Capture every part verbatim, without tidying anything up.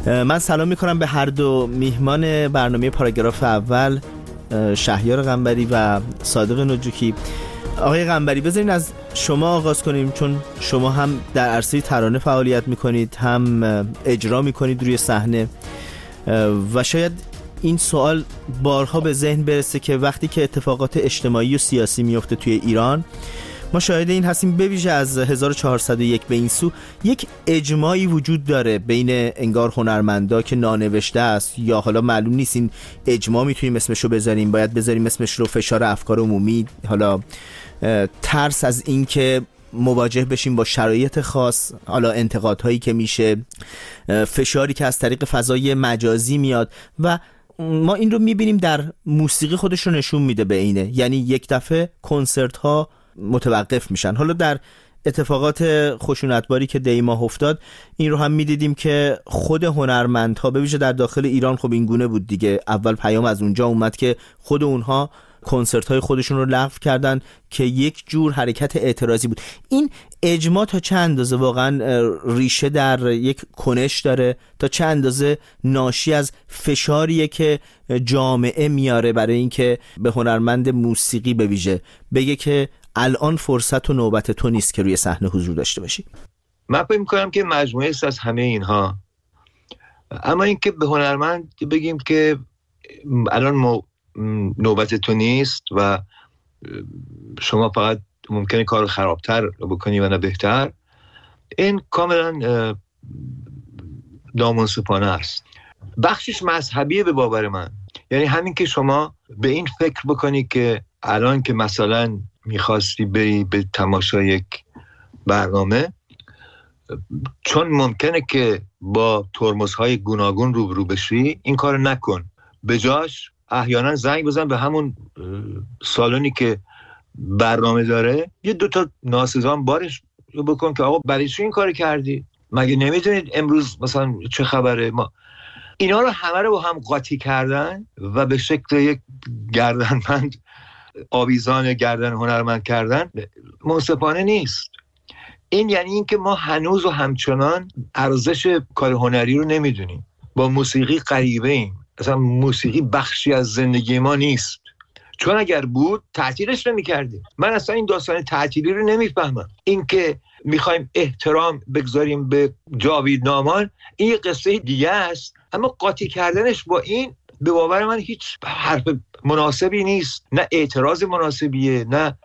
من سلام میکنم به هر دو میهمان برنامه پاراگراف اول، شهریار قنبری و صادق نجوکی. آقای قنبری، بذارین از شما آغاز کنیم، چون شما هم در عرصه ترانه فعالیت میکنید، هم اجرا میکنید روی صحنه و شاید این سوال بارها به ذهن برسه که وقتی که اتفاقات اجتماعی و سیاسی میفته توی ایران، ما شاهد این هستیم به ویژه از هزار و چهارصد و یک به این سو یک اجماعی وجود داره بین انگار هنرمندا که نانوشته است، یا حالا معلوم نیست این اجماع میتونیم اسمشو بذاریم، باید بذاریم اسمش رو فشار افکار عمومی، حالا ترس از این که مواجه بشیم با شرایط خاص، حالا انتقادهایی که میشه، فشاری که از طریق فضای مجازی میاد و ما این رو میبینیم در موسیقی خودش رو نشون میده به اینه. یعنی یک دفعه کنسرت ها متوقف میشن. حالا در اتفاقات خشونتباری که دی ماه افتاد این رو هم میدیدیم که خود هنرمندها به ویژه در داخل ایران خب این گونه بود دیگه. اول پیام از اونجا اومد که خود اونها کنسرت های خودشون رو لغو کردن که یک جور حرکت اعتراضی بود. این اجماع تا چه اندازه واقعا ریشه در یک کنش داره، تا چه اندازه ناشی از فشاریه که جامعه میاره برای اینکه به هنرمند موسیقی به ویژه بگه که الان فرصت و نوبت تو نیست که روی صحنه حضور داشته باشی؟ من فکر می‌کنم که مجموعه است از همه اینها. اما اینکه به هنرمند بگیم که الان مو... نوبت تو نیست و شما فقط ممکنه کار خرابتر بکنی و نه بهتر، این کاملا نامنصفانه است. بخشش مذهبیه به باور من. یعنی همین که شما به این فکر بکنی که الان که مثلا میخواستی بری به تماشای یک برنامه، چون ممکنه که با ترمزهای گوناگون روبرو بشی، این کار نکن. به جاش احیانا زنگ بزن به همون سالونی که برنامه داره، یه دوتا ناسزان بارش بکن که آقا برای چی این کار کردی؟ مگه نمیدونید امروز مثلا چه خبره؟ ما اینا رو همه رو با هم قاطی کردن و به شکل یک گردنبند آویزان گردن هنرمند کردن منصفانه نیست. این یعنی این که ما هنوز و همچنان ارزش کار هنری رو نمیدونیم. با موسیقی غریبه ایم. اصلا موسیقی بخشی از زندگی ما نیست، چون اگر بود تعطیلش نمی‌کردیم. من اصلا این داستان تعطیلی رو نمیفهمم. این که میخوایم احترام بگذاریم به جاوید نامان، این یه قصه دیگه است، اما قاطی کردنش با این به باور من هیچ حرف مناسبی نیست، نه اعتراض مناسبیه، نه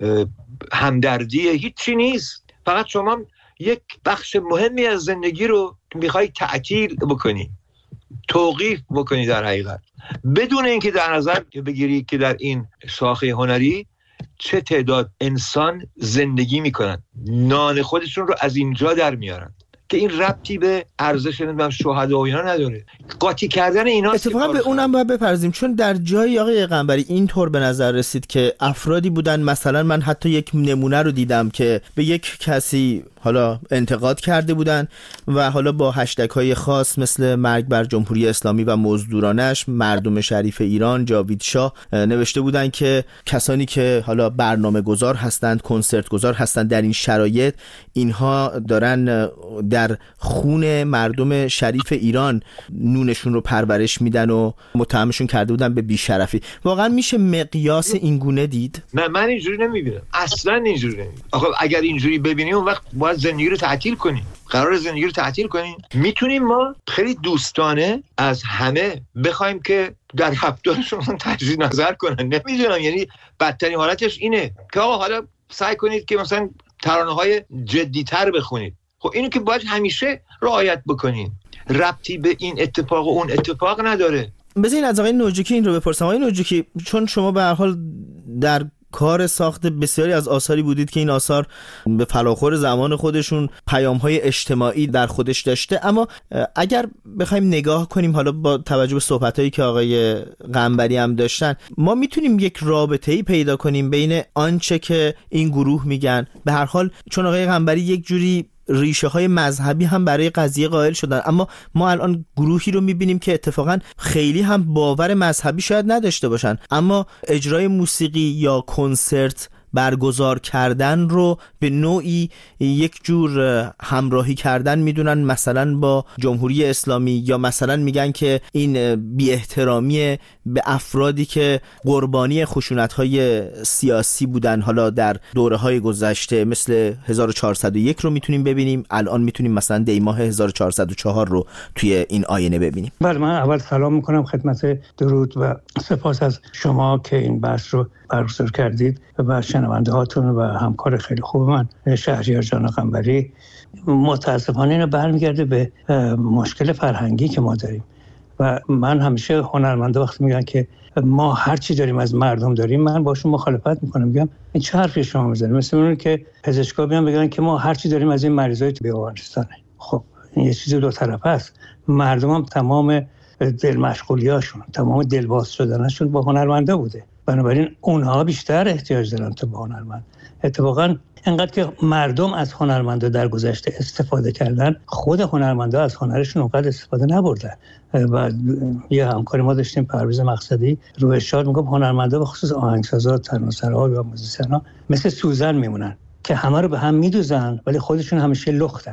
همدردیه، هیچی نیست. فقط شما یک بخش مهمی از زندگی رو میخوای تعطیل بکنی، توقیف بکنی در حقیقت، بدون اینکه در نظر بگیری که در این شاخه هنری چه تعداد انسان زندگی میکنن، نان خودشون رو از اینجا در میارن، که این ربطی به ارزش نمیدونم شهدا و اینا نداره. قاطی کردن اینا اتفاقا به اونم باید بپرزیم، چون در جایی آقای قنبری اینطور به نظر رسید که افرادی بودن، مثلا من حتی یک نمونه رو دیدم که به یک کسی حالا انتقاد کرده بودن و حالا با هشتگ های خاص مثل مرگ بر جمهوری اسلامی و مزدورانش، مردم شریف ایران، جاوید شاه، نوشته بودن که کسانی که حالا برنامه گذار هستند، کنسرت گذار هستند، در این شرایط اینها دارن در خون مردم شریف ایران نونشون رو پرورش میدن و متهمشون کرده بودن به بیشرفی. واقعا میشه مقیاس این گونه دید؟ نه، من اینجوری نمیبینم، اصلا اینجوری نمیبینم. آخه اگر اینجوری ببینیم اون وقت باید زندگی رو تعطیل کنیم. قرار زندگی رو تعطیل کنیم. میتونیم ما خیلی دوستانه از همه بخوایم که در رفتارشون تجدید نظر کنن. نمیدونم، یعنی بدترین حالتش اینه که آقا حالا سعی کنید که مثلا ترانه‌های جدی‌تر بخونید. خب اینو که باید همیشه رعایت بکنین. ربطی به این اتفاق و اون اتفاق نداره. بذارین از آقای نجوکی این رو بپرسم. آقای نجوکی، چون شما به هر حال در کار ساخت بسیاری از آثاری بودید که این آثار به فلاخور زمان خودشون پیام‌های اجتماعی در خودش داشته، اما اگر بخوایم نگاه کنیم حالا با توجه به صحبتایی که آقای قنبری هم داشتن، ما میتونیم یک رابطه‌ای پیدا کنیم بین آنچه که این گروه میگن، به هر حال چون آقای قنبری یک جوری ریشه های مذهبی هم برای قضیه قائل شدن، اما ما الان گروهی رو میبینیم که اتفاقا خیلی هم باور مذهبی شاید نداشته باشن، اما اجرای موسیقی یا کنسرت برگزار کردن رو به نوعی یک جور همراهی کردن میدونن مثلا با جمهوری اسلامی، یا مثلا میگن که این بی احترامی به افرادی که قربانی خشونت‌های سیاسی بودن حالا در دوره‌های گذشته، مثل هزار و چهارصد و یک رو میتونیم ببینیم، الان میتونیم مثلا دی ماه هزار و چهارصد و چهار رو توی این آینه ببینیم. بله، من اول سلام میکنم خدمت درود و سپاس از شما که این بحث رو برگزار کردید و شنونده هاتون و همکار خیلی خوب من شهریار جان قنبری. متاسفانه اینو برمیگرده به مشکل فرهنگی که ما داریم و من همیشه هنرمنده وقتی میگن که ما هر چی داریم از مردم داریم، من باشون مخالفت میکنم، میگم این چه حرفی شما میزنید؟ مثل اون که پزشکا بیان بگن که ما هر چی داریم از این مریضای بیمارستانه. خب این یه چیز دو طرفه است. مردم هم تمام دل مشغولیاشون، تمام دلباز شدنشون با هنرمنده بوده، بنابراین اونها بیشتر احتیاج دارن تا به هنرمند. اتفاقا انقدر که مردم از هنرمنده در گذشته استفاده کردن، خود هنرمنده از هنرشون اونقدر استفاده نبردن. و یه همکاری ما داشتیم، پرویز مقصدی، رو ارشاد میگم هنرمنده به خصوص آهنگسازا، ترانه‌سراها و موزیسینا مثل سوزن میمونن که همه رو به هم میدوزن ولی خودشون همیشه لختن.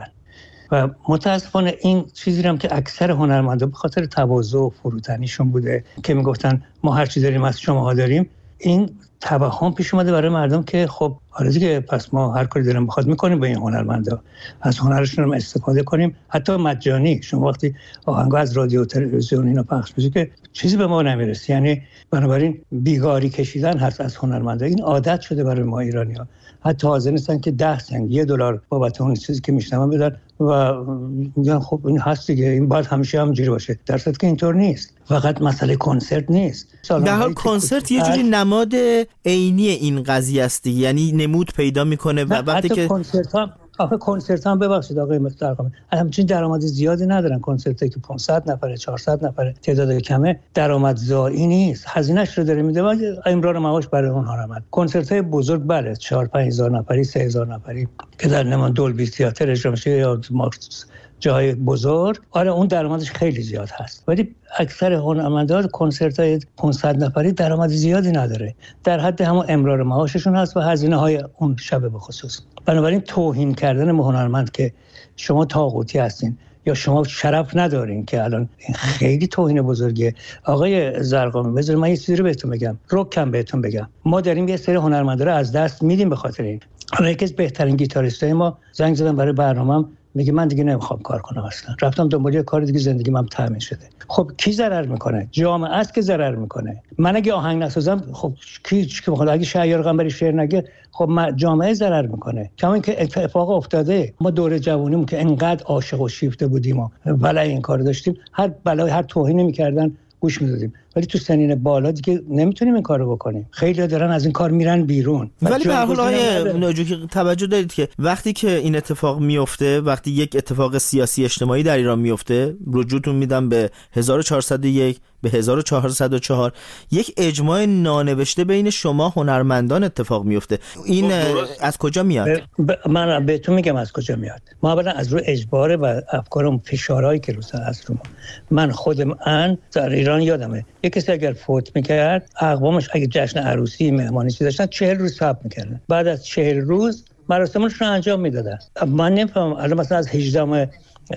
و متاسفانه این چیزی هم که اکثر هنرمندا به خاطر تواضع و فروتنیشون بوده که میگفتن ما هر چی داریم از شماها داریم، این توهم پیش اومده برای مردم که خب حالا دیگه پس ما هر کاری داریم بخواد میکنیم با این هنرمندا، از هنرشون هم استفاده کنیم، حتی مجانی. شما وقتی آهنگا از رادیو و تلویزیون اینا پخش میشه که چیزی به ما نمیرسه، یعنی بنابراین بیگاری کشیدن هست از هنرمندا. این عادت شده برای ما ایرانی‌ها، حتی حاضر نیستن که ده سنت یه دلار بابت اون چیزی که میشنون بدن و میگن خب این هست دیگه، این باید همیشه همینجوری باشه، در صورتی که اینطور نیست. فقط مسئله کنسرت نیست. در حال کنسرت یه جوری نماد عینی این قضیه است، یعنی نمود پیدا میکنه و وقتی که کنسرت هم آخه کنسرت هم ببخشید آقای محترم، همچین درآمد زیادی ندارن. کنسرتی که پانصد نفره چهارصد نفره تعداد کمه، درآمدزایی نیست، هزینه‌اش رو داره میده و امرار معاش برای اون هنرمند. کنسرت‌های بزرگ بله چهار پنج هزار نفری، سه هزار نفری که در نمان دولبی تئاتر اجرا میشه یا مارکس جای بزرگ، آره اون درآمدش خیلی زیاد هست، ولی اکثر هنرمندان کنسرت‌های پانصد نفری درآمد زیادی نداره، در حد همون امرار معاششون هست و هزینه‌های اون شب به خصوص. بنابراین توهین کردن به هنرمند که شما طاغوتی هستین یا شما شرف ندارین که الان خیلی توهین بزرگیه. آقای زرقامی بذارید من یه چیزی رو بهتون بگم، رکم بهتون بگم، ما داریم یه سری هنرمندا رو از دست میدیم به خاطر این. حالا یکی از بهترین گیتاریستای ما زنگ زدن برای برنامه‌ام، میگه من دیگه نمیخوام کار کنم اصلا، رفتم دنبال یه کار دیگه، زندگی من تامین شده. خب کی ضرر میکنه؟ جامعه است که ضرر میکنه. من اگه آهنگ نسازم خب کی کی بخواد؟ اگه شهریار قنبری شعر نگه خب جامعه ضرر میکنه. کما اینکه اتفاق افتاده، ما دوره جوونیمون که انقدر عاشق و شیفته بودیم و ولای این کار داشتیم، هر بلای هر توهینی میکردن گوش میدادیم، ولی تو سنین بالا دیگه نمیتونیم این کارو بکنیم. خیلی دارن از این کار میرن بیرون. ولی به هر حال آقای ناجوکی توجه دارید که وقتی که این اتفاق میفته، وقتی یک اتفاق سیاسی اجتماعی در ایران میفته، رجوعتون میدم به هزار و چهارصد و یک به هزار و چهارصد و چهار، یک اجماع نانوشته بین شما هنرمندان اتفاق میفته. این از کجا میاد؟ ب... من بهتون میگم از کجا میاد. ما اولا از رو اجبار و افکارم فشارهایی که رو سر هست رو ما. من خودم ان در ایران یادمه یک کسی اگر فوت میکرد، اقوامش اگه جشن عروسی مهمانی چیز داشتن چهل روز صبر میکردن، بعد از چهل روز مراسمش رو انجام میدادن. من نمیفهمم الان مثلا از هجدهم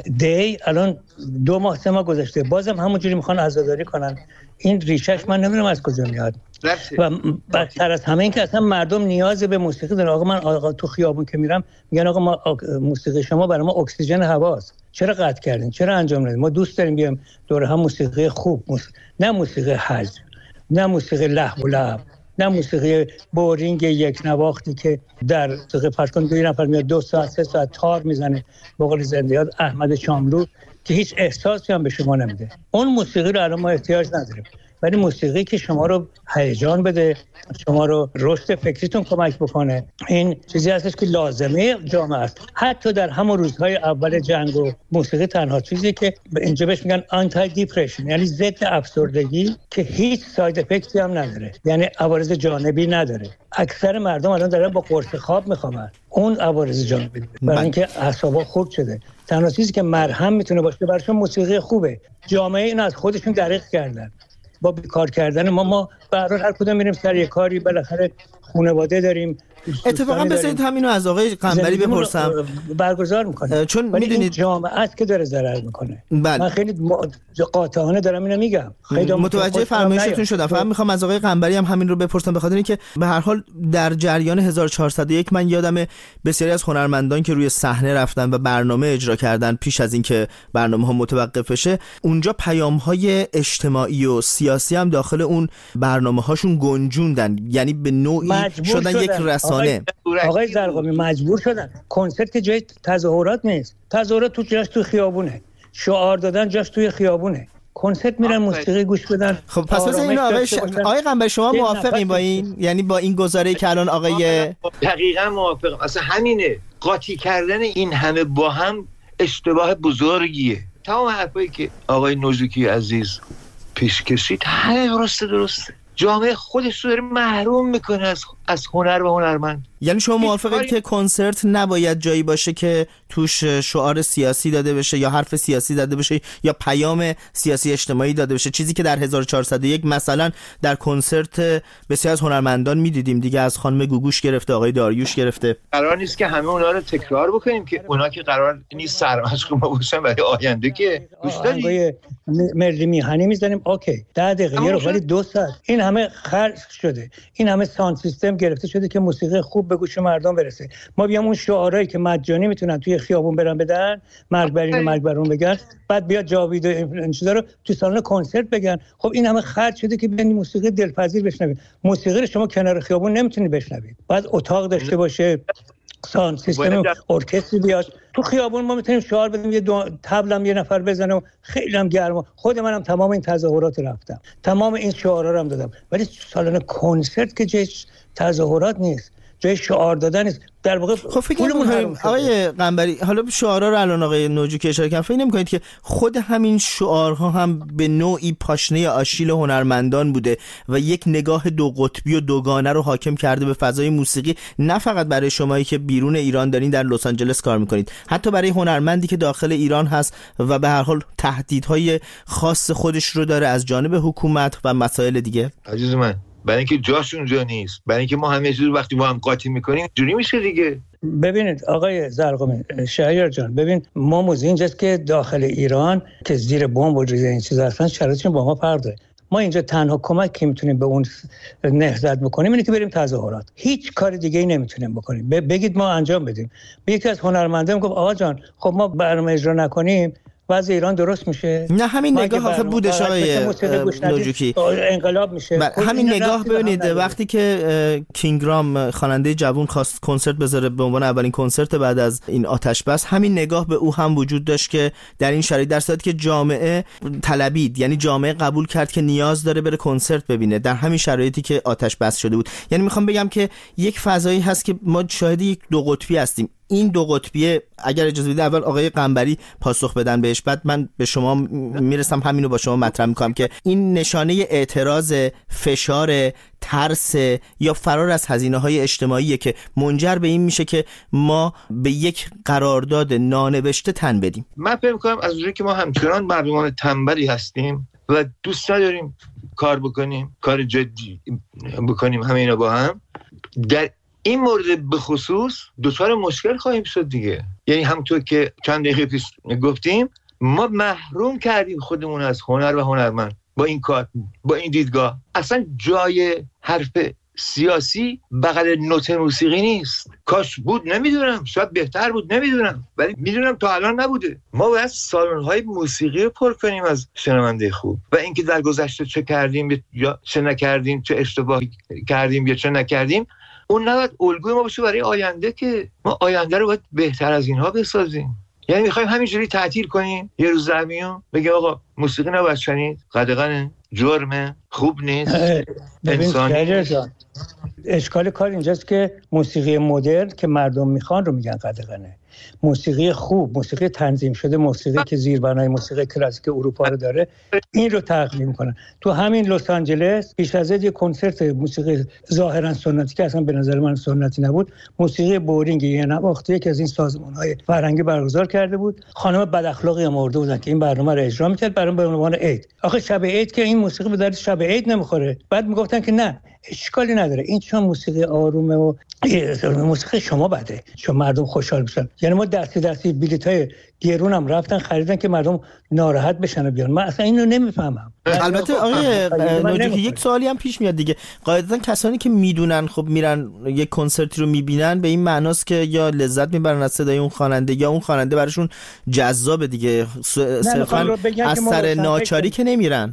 دی الان دو ماه سه ماه گذشته بازم همونجوری میخوان عزاداری کنن. این ریشش من نمیدونم از کجا میاد. و بدتر از همه این که اصلا مردم نیاز به موسیقی دارن. آقا من آقا تو خیابون که میرم میگن آقا ما موسیقی شما برای ما اکسیژن هواست، چرا قطع کردین، چرا انجام ندید؟ ما دوست داریم بیام دور هم موسیقی خوب، موسیقی... نه موسیقی هج، نه موسیقی لهو و لعب، نه موسیقی بورینگ یک نواختی که در دقیقه فرض کن دو نفر میاد دو ساعت سه ساعت تار میزنه به قول زندیات احمد شاملو که هیچ احساسی هم به شما نمیده. اون موسیقی رو الان ما احتیاج نداریم، ولی موسیقی که شما رو هیجان بده، شما رو رشد فکریتون کمک بکنه، این چیزی هستش که لازمه جامعه است. حتی در همون روزهای اول جنگ و موسیقی تنها چیزی که اینجا بهش میگن آنتی دیپرشن، یعنی ضد افسردگی که هیچ ساید افکتی هم نداره، یعنی عوارض جانبی نداره. اکثر مردم الان دارن با قرص خواب میخوابن، اون عوارض جانبی داره برای اینکه اعصابا خورد شده. تنها چیزی که مرهم میتونه باشه براشون موسیقی خوبه. جامعه این از خودشون دریغ کردن با بیکار کردن ما. ما به هر حال هر کدوم میریم سر یه کاری، بالاخره خانواده داریم، اتفاقا بذارید همینو از آقای قنبری بپرسم. برگزار میکنه چون میدونید جامعه است که داره ضرر میکنه. بله. من خیلی قاطعانه دارم اینو میگم. خیلی متوجه فرمایشتون شدم. فقط میخوام از آقای قنبری هم همین رو بپرسم، به خاطر اینکه به هر حال در جریان هزار و چهارصد و یک من یادم بسیاری از هنرمندان که روی صحنه رفتن و برنامه اجرا کردن پیش از اینکه برنامه‌ها متوقف بشه، اونجا پیام‌های اجتماعی و سیاسی هم داخل اون برنامه‌هاشون گنجوندن، یعنی به نوعی شدن, شدن یک رسانه. آقای, آقای زرقامی مجبور شدن. کنسرت که جای تظاهرات نیست. تظاهرات تو جاش تو خیابونه. شعار دادن جاش توی خیابونه. کنسرت میرن موسیقی گوش بدن. خب پس مثلا این آقای ش... آقای قنبری شما موافقین با این؟ یعنی با این گزاره‌ای که الان آقای دقیقاً موافقم. اصلا همینه. قاطی کردن این همه با هم اشتباه بزرگیه. تمام حرفایی که آقای نوزوکی عزیز پیش کشید همه درسته درسته. جامعه خودش رو داره محروم میکنه از از هنر و هنرمند. یعنی شما موافقید که کنسرت نباید جایی باشه که توش شعار سیاسی داده بشه یا حرف سیاسی داده بشه یا پیام سیاسی اجتماعی داده بشه، چیزی که در هزار و چهارصد و یک مثلا در کنسرت بسیار از هنرمندان میدیدیم دیگه، از خانم گوگوش گرفته آقای داریوش گرفته. قرار نیست که همه اونا رو تکرار بکنیم که اونا که قرار نیست سرمشق ما باشن برای آینده که گوش دادی ملی میهنی میزنیم اوکی ده دقیقه یه رو ولی دو ساعت این همه خرج شده، این همه ساوند سیستم گرفته شده که موسیقی خوب به گوش مردم برسه. ما بیام اون شعارهایی که مجانی میتونن توی خیابون برن بدن، مرگ بر این مرگ بر اون بگن، بعد بیا جاوید این چیزا رو تو سالن کنسرت بگن. خب این همه خرج شده که بیان موسیقی دلپذیر بشنوید. موسیقی رو شما کنار خیابون نمیتونید بشنوید. بعد اتاق داشته باشه، ساوند سیستم ارکستر بیاد. تو خیابون ما میتونیم شعار بدیم، یه طبلم یه نفر بزنه و خیلی هم گرما. خود منم تمام این تظاهرات رفتم، تمام این شعارا رو هم دادم، ولی سالن کنسرت که جای تظاهرات نیست، جای شعار دادن نیست. در واقع خب فکر نمی‌کنید آقای قنبری، حالا شعارها رو الان آقای نوجوکی اشاره کردن، فکر نمی‌کنید که خود همین شعارها هم به نوعی پاشنه آشیل هنرمندان بوده و یک نگاه دو قطبی و دوگانه رو حاکم کرده به فضای موسیقی، نه فقط برای شمایی که بیرون ایران دارین در لس آنجلس کار می‌کنید، حتی برای هنرمندی که داخل ایران هست و به هر حال تهدیدهای خاص خودش رو داره از جانب حکومت و مسائل دیگه؟ عزیز من، برای اینکه جاش اونجا نیست، برای اینکه ما همه چیز رو وقتی با هم قاطی میکنیم جوری میشه دیگه. ببینید آقای زرقامی، شهریار جان، ببین ما موضوع اینجاست که داخل ایران که زیر بمب و این چیزا هستن شرایطشون با ما فرق داره. ما اینجا تنها کمک که میتونیم به اون نهضت بکنیم اینه که بریم تظاهرات. هیچ کار دیگه ای نمیتونیم بکنیم. بگید ما انجام بدیم. یکی از هنرمندان گفت آقا جان خب ما برنامه اجرا نکنیم وضع ایران درست میشه. نه همین نگاه آخه بودش آقای نوجوکی، انقلاب میشه. همین نگاه ببینید وقتی که کینگرام خواننده جوان خواست کنسرت بذاره به عنوان اولین کنسرت بعد از این آتش بس، همین نگاه به او هم وجود داشت که در این شرایط در صورتی که جامعه طلبید، یعنی جامعه قبول کرد که نیاز داره بره کنسرت ببینه در همین شرایطی که آتش بس شده بود. یعنی میخوام بگم که یک فضایی هست که ما شاهد یک دو قطبی هستیم. این دو قطبیه اگر اجازه بدید اول آقای قنبری پاسخ بدن بهش، بعد من به شما میرسم همینو با شما مطرح میکنم که این نشانه اعتراض، فشار، ترس یا فرار از هزینه‌های اجتماعیه که منجر به این میشه که ما به یک قرارداد نانوشته تن بدیم. من فکر میکنم از اونجایی که ما همچنان مردمان تنبلی هستیم و دوست نداریم کار بکنیم، کار جدی بکنیم همه اینا با هم، در این مورد به خصوص دوچار مشکل خواهیم شد دیگه. یعنی همونطور که چند دقیقه پیش گفتیم ما محروم کردیم خودمون از هنر و هنرمند با این کار، با این دیدگاه. اصلا جای حرف سیاسی بغل نوت موسیقی نیست. کاش بود، نمیدونم، شاید بهتر بود، نمیدونم، ولی میدونم تا الان نبوده. ما باید سالن‌های موسیقی رو پر کنیم از شنونده خوب و اینکه در گذشته چه کردیم یا چه نکردیم، چه اشتباهی کردیم یا چه نکردیم، اون نباید الگوی ما باشه برای آینده که ما آینده رو باید بهتر از اینها بسازیم. یعنی میخوایم همینجوری تعطیل کنیم یه روز زمینو بگیم آقا موسیقی نباید شنید، قدغنه، جرمه، خوب نیست، انسانی. اشکال کار اینجاست که موسیقی مدرن که مردم میخوان رو میگن قدغنه. موسیقی خوب، موسیقی تنظیم شده، موسیقی که زیربنای موسیقی کلاسیک اروپا رو داره، این رو تقلید میکنن. تو همین لس آنجلس پیش از این یه کنسرت موسیقی ظاهرا سنتی که اصلا به نظر من سنتی نبود، موسیقی بورینگ یه نواخت یکی از این سازمان‌های فرهنگی برگزار کرده بود. خانم بداخلاقی مرده بودن که این برنامه رو اجرا میکرد برای به عنوان عید. آخه شب عید که این موسیقی به درد شب عید نمیخوره. بعد میگفتن که نه اشکالی نداره. این چون موسیقی آرومه و موسیقی شما بده چون مردم خوشحال بشن. یعنی ما دستی دستی بلیطای گرون هم رفتن خریدن که مردم ناراحت بشن و بیان. من اصلا اینو نمیفهمم. البته آقای نوجوکی یک سوالی هم پیش میاد دیگه. قاعدتا کسانی که میدونن خب میرن یک کنسرتی رو میبینن به این معناست که یا لذت میبرن از صدای اون خواننده یا اون خواننده براشون جذابه دیگه، صرفا از سر ناچاری که نمیرن.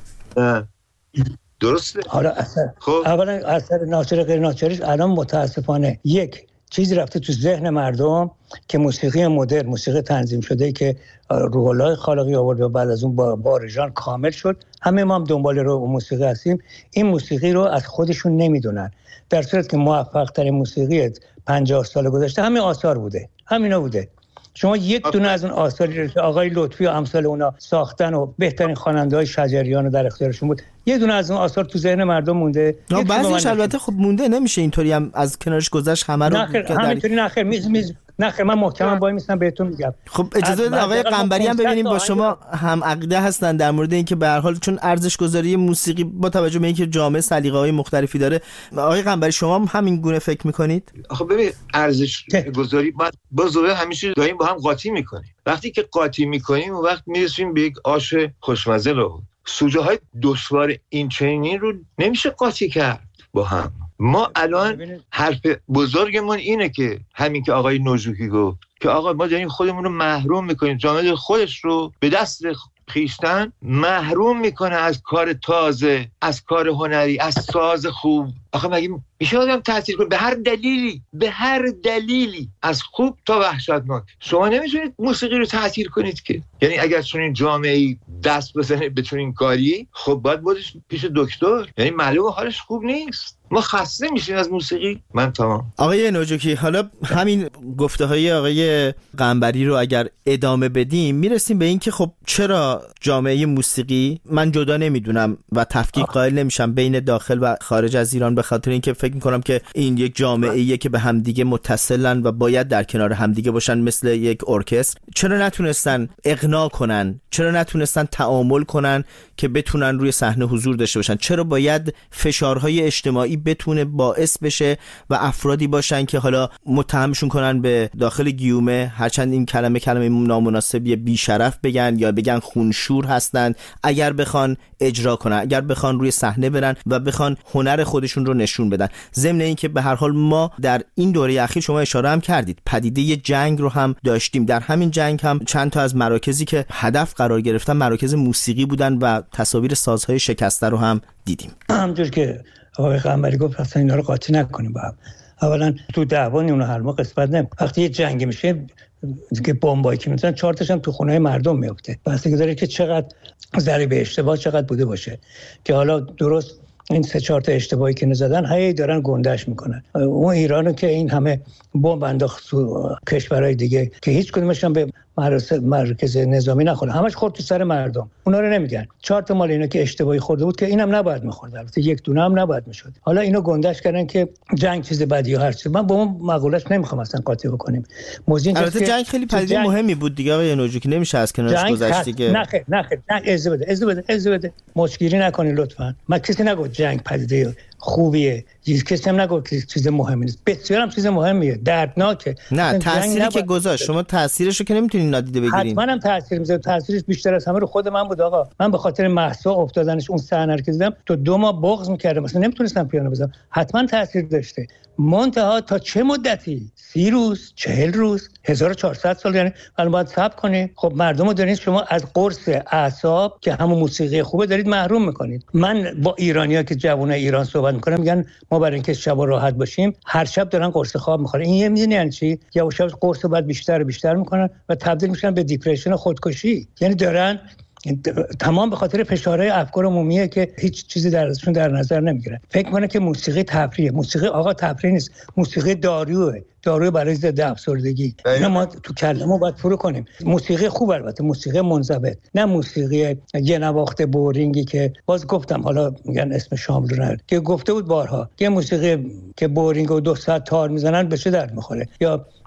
درسته. حالا اثر خب اولا اثر ناچاری غیر ناچاریش الان متاسفانه یک چیزی رفته تو ذهن مردم که موسیقی مدرن، موسیقی تنظیم شده که روح الله خالقی آورد و بعد از اون با بارجان کامل شد، همه ما هم دنبال رو موسیقی هستیم. این موسیقی رو از خودشون نمیدونن، در صورتی که موفق ترین موسیقی پنجاه سال گذشته همین آثار بوده، همینا بوده. شما یک دونه از اون آثاری که آقای لطفی و امثال اونا ساختن و بهترین خواننده‌های شجریان رو در اختیارشون بود، یه دونه از اون آثار تو ذهن مردم مونده. بعضیش البته خب مونده، نمیشه اینطوری هم از کنارش گذشت همه رو. همینطوری نخیر میز میز نخیر من محکمم وای میستم بهتون میگم. خب اجازه بدید آقای قنبری هم ببینیم با شما هم عقیده هستن در مورد اینکه به هر حال چون ارزش گذاری موسیقی با توجه به اینکه جامعه سلیقه‌های مختلفی داره. آقای قنبری شما هم همین گونه فکر میکنید؟ خب ببین ارزش گذاری ما با زوره همیشه داریم با هم قاطی میکنیم. وقتی که قاطی میکنیم اون وقت میرسیم به یک آش خوشمزه. رو سوژه های دشوار این چنین رو نمیشه قاطی کرد با هم. ما الان حرف بزرگمون اینه که همین که آقای نوجوکی گفت که آقا ما داریم خودمون رو محروم میکنیم، جامعه خودش رو به دست خیشتن محروم میکنه از کار تازه، از کار هنری، از ساز خوب. آخه مگه میشه آدم تاثیر کنه به هر دلیلی، به هر دلیلی، از خوب تا وحشتناک؟ شما نمیتونید موسیقی رو تاثیر کنید که. یعنی اگر چنین جامعه‌ای دست بزنه به چنین کاری، خب باید بودش پیش دکتر. یعنی معلومه حالش خوب نیست. ما خسته میشیم از موسیقی. من تمام. آقای نوجوکی حالا همین گفته های آقای قنبری رو اگر ادامه بدیم میرسیم به این که خب چرا جامعه موسیقی، من جدا نمیدونم و تفکیک قائل نمیشم بین داخل و خارج از ایران، به خاطر اینکه فکر میکنم که این یک جامعه‌ایه که به همدیگه متصلن و باید در کنار همدیگه باشن مثل یک ارکستر. چرا نتونستن اقناع کنن؟ چرا نتونستن تعامل کنن که بتونن روی صحنه حضور داشته باشن؟ چرا باید فشارهای اجتماعی بتونه باعث بشه و افرادی باشن که حالا متهمشون کنن به داخل گیومه، هرچند این کلمه کلمه نامناسبیه، بیشرف بگن یا بگن خونشور هستن، اگر بخوان اجرا کنن، اگر بخوان روی صحنه برن و بخوان هنر خودشون رو نشون بدن؟ ضمن این که به هر حال ما در این دوره اخیر شما اشاره هم کردید پدیده جنگ رو هم داشتیم. در همین جنگ هم چند تا از مراکزی که هدف قرار گرفتن مراکز موسیقی بودن و تصاویر سازهای شکسته رو هم دیدیم. همونجور که آقای قنبری گفت اصلا اینا رو قاطی نکنیم با هم. اولا تو دعوا اونو هر موقع قسمت نمی. وقتی یه جنگ میشه که بمبایی که میزنن چهار تاش هم تو خونه مردم میفته. بحثی داره که چقدر ضریب اشتباه چقدر بوده باشه که حالا درست این سه چهار تا اشتباهی که نزدن هی دارن گندش میکنن. اون ایرانو که این همه بمب انداخت تو کشورهای دیگه که هیچ کدومش هم به مرکز نظامی نخورد، همش خورد تو سر مردم. اونا رو نمیگن. چهار تا مال اینا که اشتباهی خورده بود که اینم نباید میخورد، البته یک دونه هم نباید میشد. حالا اینو گندش کردن که جنگ چیز بدی یا هر چیز. من با اون مقولهش نمیخوام اصلا قاطی بکنیم. موضوع البته جنگ خیلی پدیده جنگ... مهمی بود دیگه آقای نوجوکی، نمیشه از کنارش گذشت دیگه. نه خیر نه خیر جنگ اجازه بده اجازه بده اجازه بده مشکلی نکنید لطفا. من کسی نگفت جنگ پدیده خوبیه، هیچ کسی هم نگفت که چیز مهمی نیست. بسیار هم چیز مهمیه، دردناکه. نه تأثیری که گذاشت شما تأثیرش رو که نمیتونید نادیده بگیرید. حتما هم تأثیر میذاره. تأثیرش بیشتر از همه رو خود من بود آقا. من به خاطر مهسا افتادنش اون صحنه رو که دیدم تو دو ماه بغض می‌کردم، مثلا نمیتونستم پیانو بزنم. حتما تأثیر داشته. منتها تا چه مدتی؟ سی روز، چهل روز، هزار و چهارصد سال، یعنی الان باید صبر کنید. خب مردمو دارین شما از قرص اعصاب که همون موسیقی خوبه دارید محروم میکنید. من با ایرانی‌ها که جوانای ایران صحبت میکنم میگن ما برای اینکه شب راحت باشیم هر شب دارن قرص خواب میخورن. این یه میدونی یعنی چی؟ یواش یواش قرص بعد بیشتر و بیشتر میکنن و تبدیل میشن به دیپرشن و خودکشی. یعنی دارن تمام به خاطر فشارهای افکار عمومیه که هیچ چیزی در ازشون در نظر نمیگیرن. فکر کنه که موسیقی تفریحه. موسیقی آقا تفریح نیست، موسیقی داروئه، داروی برای ضد افسردگی. اینا ما تو کلمو باید فرو کنیم. موسیقی خوب البته، موسیقی منضبط، نه موسیقی یه نواخت بورینگی که باز گفتم حالا میگن اسم شاملو رو که گفته بود بارها که موسیقی که بورینگ و دو ساعت تار میزنن به چه درد میخوره، یا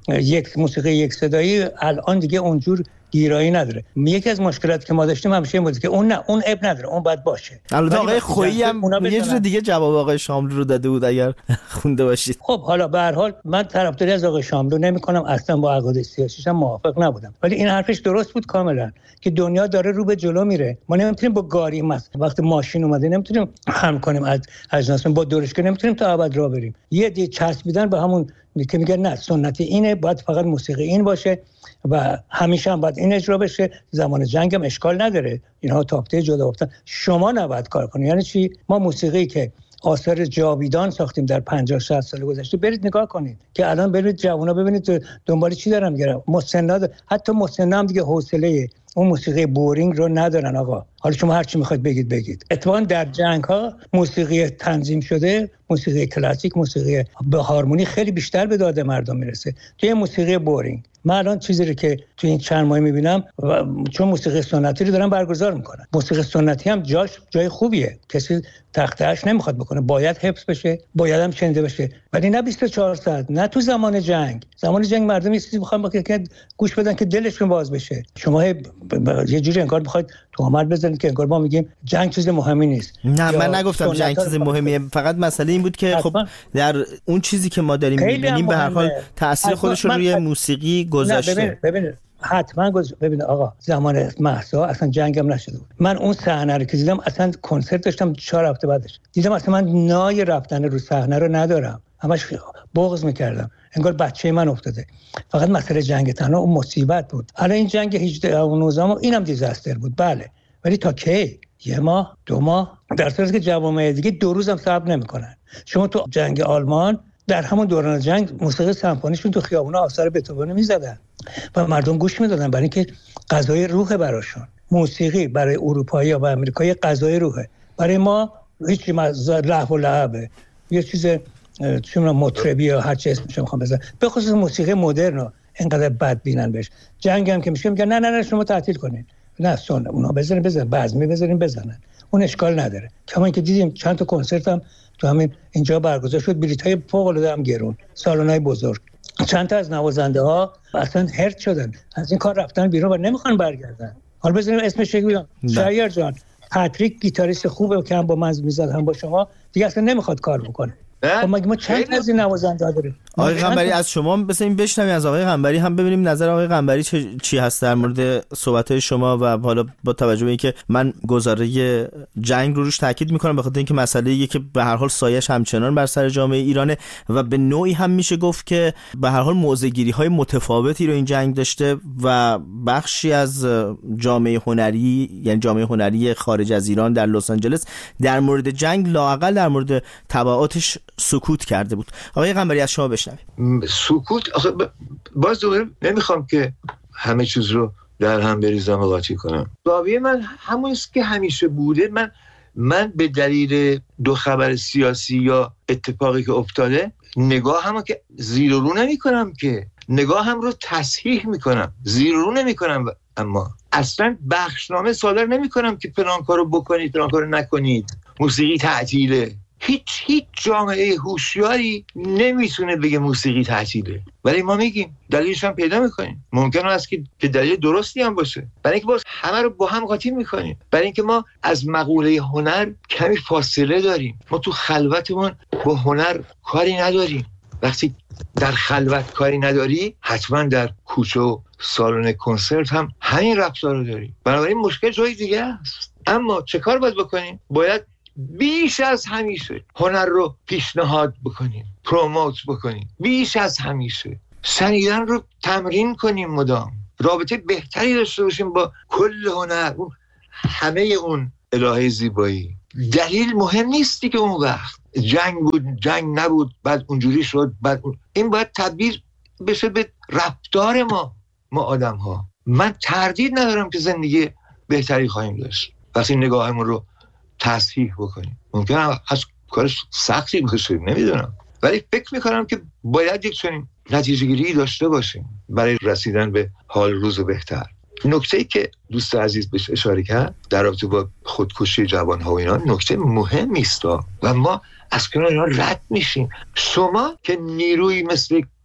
یک موسیقی یک صدایی الان دیگه اونجور گیرایی نداره. یکی از مشکلاتی که ما داشتیم همیشه این بود که اون نه اون اب نداره، اون باید باشه. البته آقای خویی هم یه جور دیگه جواب آقای شاملو رو داده بود اگر خونده باشید. خب حالا به هر حال من طرفداری از آقای شاملو نمی‌کنم، اصلا با عقاید سیاسیش هم موافق نبودم، ولی این حرفش درست بود کاملا که دنیا داره رو به جلو میره. ما نمیتونیم با گاری مست وقتی ماشین اومده نمیتونیم هم کنیم از اجناس با دورش که نمیتونیم تا ابد راه بریم. یه دی چسبیدن به همون که میگن نه سنتی اینه، باید فقط موسیقی این باشه و همیشه هم باید این اجرا بشه. زمان جنگ هم اشکال نداره، اینها تاپته جدا افتن. شما نباید کار کنید. یعنی چی؟ ما موسیقی که آثار جاویدان ساختیم در پنجاه شصت سال گذشته، برید نگاه کنید که الان برید جوونا ببینید دنبال چی دارن میگردن. مسنا حتی مسنا هم دیگه حوصله اون موسیقی بورینگ رو ندارن آقا. حالا شما هر چی میخواید بگید بگید. اتفاقا در جنگ ها موسیقی تنظیم شده، موسیقی کلاسیک، موسیقی به هارمونی خیلی بیشتر به داد مردم میرسه توی موسیقی بورینگ. من الان چیزی رو که تو این چند ماه میبینم و چون موسیقی سنتی رو دارن برگزار میکنن، موسیقی سنتی هم جاش جای خوبیه، کسی تختهش نمیخواد بکنه، باید حفظ بشه، باید هم شنیده بشه، ولی نه بیست و چهار ساعت، نه تو زمان جنگ. زمان جنگ مردم یه چیزی میخوان که گوش بدن که دلشون باز بشه. شما یه جوری انگار میخواید تو عمل بزنید که انگار ما میگیم جنگ چیز مهمی نیست. نه من نگفتم جنگ چیز مهمیه، فقط مسئله این بود که خب در اون چیزی که ما داریم میبینیم به هر حال تاثیر خودش رو روی موسیقی گذاشته. ببین ببین حتما گذاشته. ببین آقا زمان مهسا اصلا جنگم نشده بود. من اون صحنه رو که دیدم، اصلا کنسرت داشتم چهار هفته بعدش دیدم، اصلا من نای رفتن رو صحنه رو ندارم، همش بغض میکردم، انگار بچه من افتاده. فقط مسئله جنگ تنها اون مصیبت بود. حالا این جنگ هجده و نوزده اینم دیزاستر بود بله، ولی تا کی؟ یه ماه دو ماه، در صورتی که جوامع دیگه دو روزم صبر نمیکنن. شما تو جنگ آلمان در همون دوران جنگ موسیقی سمفونیشون تو خیابونا آثار بتهوون میزدن و مردم گوش میدادن، برای اینکه غذای روح براشون. موسیقی برای اروپایی و آمریکایی غذای روحه، برای ما هیچ لهو و لعبه، یه چیز چه مطربی یا هر چی اسمش میخوام بزنم. به خصوص موسیقی مدرن اینقدر بد بینن بهش. جنگ هم که میشه میگن نه نه نه شما تعطیل کنین، نه سن اونا بزنین بزنن، بزمی بزنین بزنن، اون اشکال نداره. کما اینکه دیدیم چند تا کنسرت هم تو همین اینجا برگزار شد، بلیط‌های فوق العاده هم گرون، سالن‌های بزرگ. چند تا از نوازنده‌ها اصلا هرت شدن، از این کار رفتن بیرون و نمیخوان برگردن. حالا بزنیم اسمش بگم، شهریار جان پاتریک گیتاریست خوبه که هم با من میزد هم با شما، دیگه اصلا نمیخواد کار بکنه. خب مگه ما چند تا از این نوازنده داریم؟ آقای قنبری از شما بسیم بشنویم، از آقای قنبری هم ببینیم نظر آقای قنبری چی هست در مورد صحبت‌های شما و حالا با توجه به اینکه من گزاره جنگ رو روش تاکید می‌کنم به خاطر اینکه مسئله‌ایه که به هر حال سایه‌اش همچنان بر سر جامعه ایرانه و به نوعی هم میشه گفت که به هر حال موضع‌گیری‌های متفاوتی رو این جنگ داشته و بخشی از جامعه هنری، یعنی جامعه هنری خارج از ایران در لس آنجلس در مورد جنگ لااقل در مورد تبعاتش سکوت کرده بود. آقای قنبری از شما بشنویم. سکوت آخه باز دوباره نمیخوام که همه چیز رو در هم بریزم و قاطی کنم. دعوی من همون است که همیشه بوده. من من به دلیل دو خبر سیاسی یا اتفاقی که افتاده نگاه هم که زیر و رو نمی کنم، که نگاه هم رو تصحیح می کنم، زیر و رو نمی کنم، اما اصلا بخشنامه صادر نمی کنم که فلان کارو بکنید فلان کارو نکنید، موسیقی تعطیله. هیچ هیچ جامعه هوشیاری نمیتونه بگه موسیقی تعطیله، ولی ما میگیم، دلیلش هم پیدا میکنیم. ممکنه است که دلیل درستی هم باشه، برای اینکه باز همه رو با هم قاطی میکنیم، برای اینکه ما از مقوله هنر کمی فاصله داریم. ما تو خلوتمون با هنر کاری نداریم. وقتی در خلوت کاری نداری، حتما در کوچه و سالن کنسرت هم همین رفتار رو داری. بنابراین مشکل جای دیگه است. اما چه کار باید بکنیم؟ باید بیش از همیشه هنر رو پیشنهاد بکنیم، پروموت بکنیم، بیش از همیشه شنیدن رو تمرین کنیم، مدام رابطه بهتری داشته باشیم با کل هنر، اون همه اون الهه زیبایی. دلیل مهم نیستی که اون وقت جنگ بود جنگ نبود بعد اونجوری شد بعد اون... این باید تبدیل بشه به رفتار ما ما آدم ها. من تردید ندارم که زندگی بهتری خواهیم داشت وقتی نگاهمون رو تصحیح بکنیم. ممکنه از کارش سختی باشه، نمیدونم، ولی فکر میکنم که باید یک چنین نتیجه گیری داشته باشیم برای رسیدن به حال روز بهتر. نکته‌ای که دوست عزیز بهش اشاره کرد در رابطه با خودکشی جوان‌ها و اینا نکته مهمی است و ما از کنار اینا رد میشیم. شما که نیروی مثل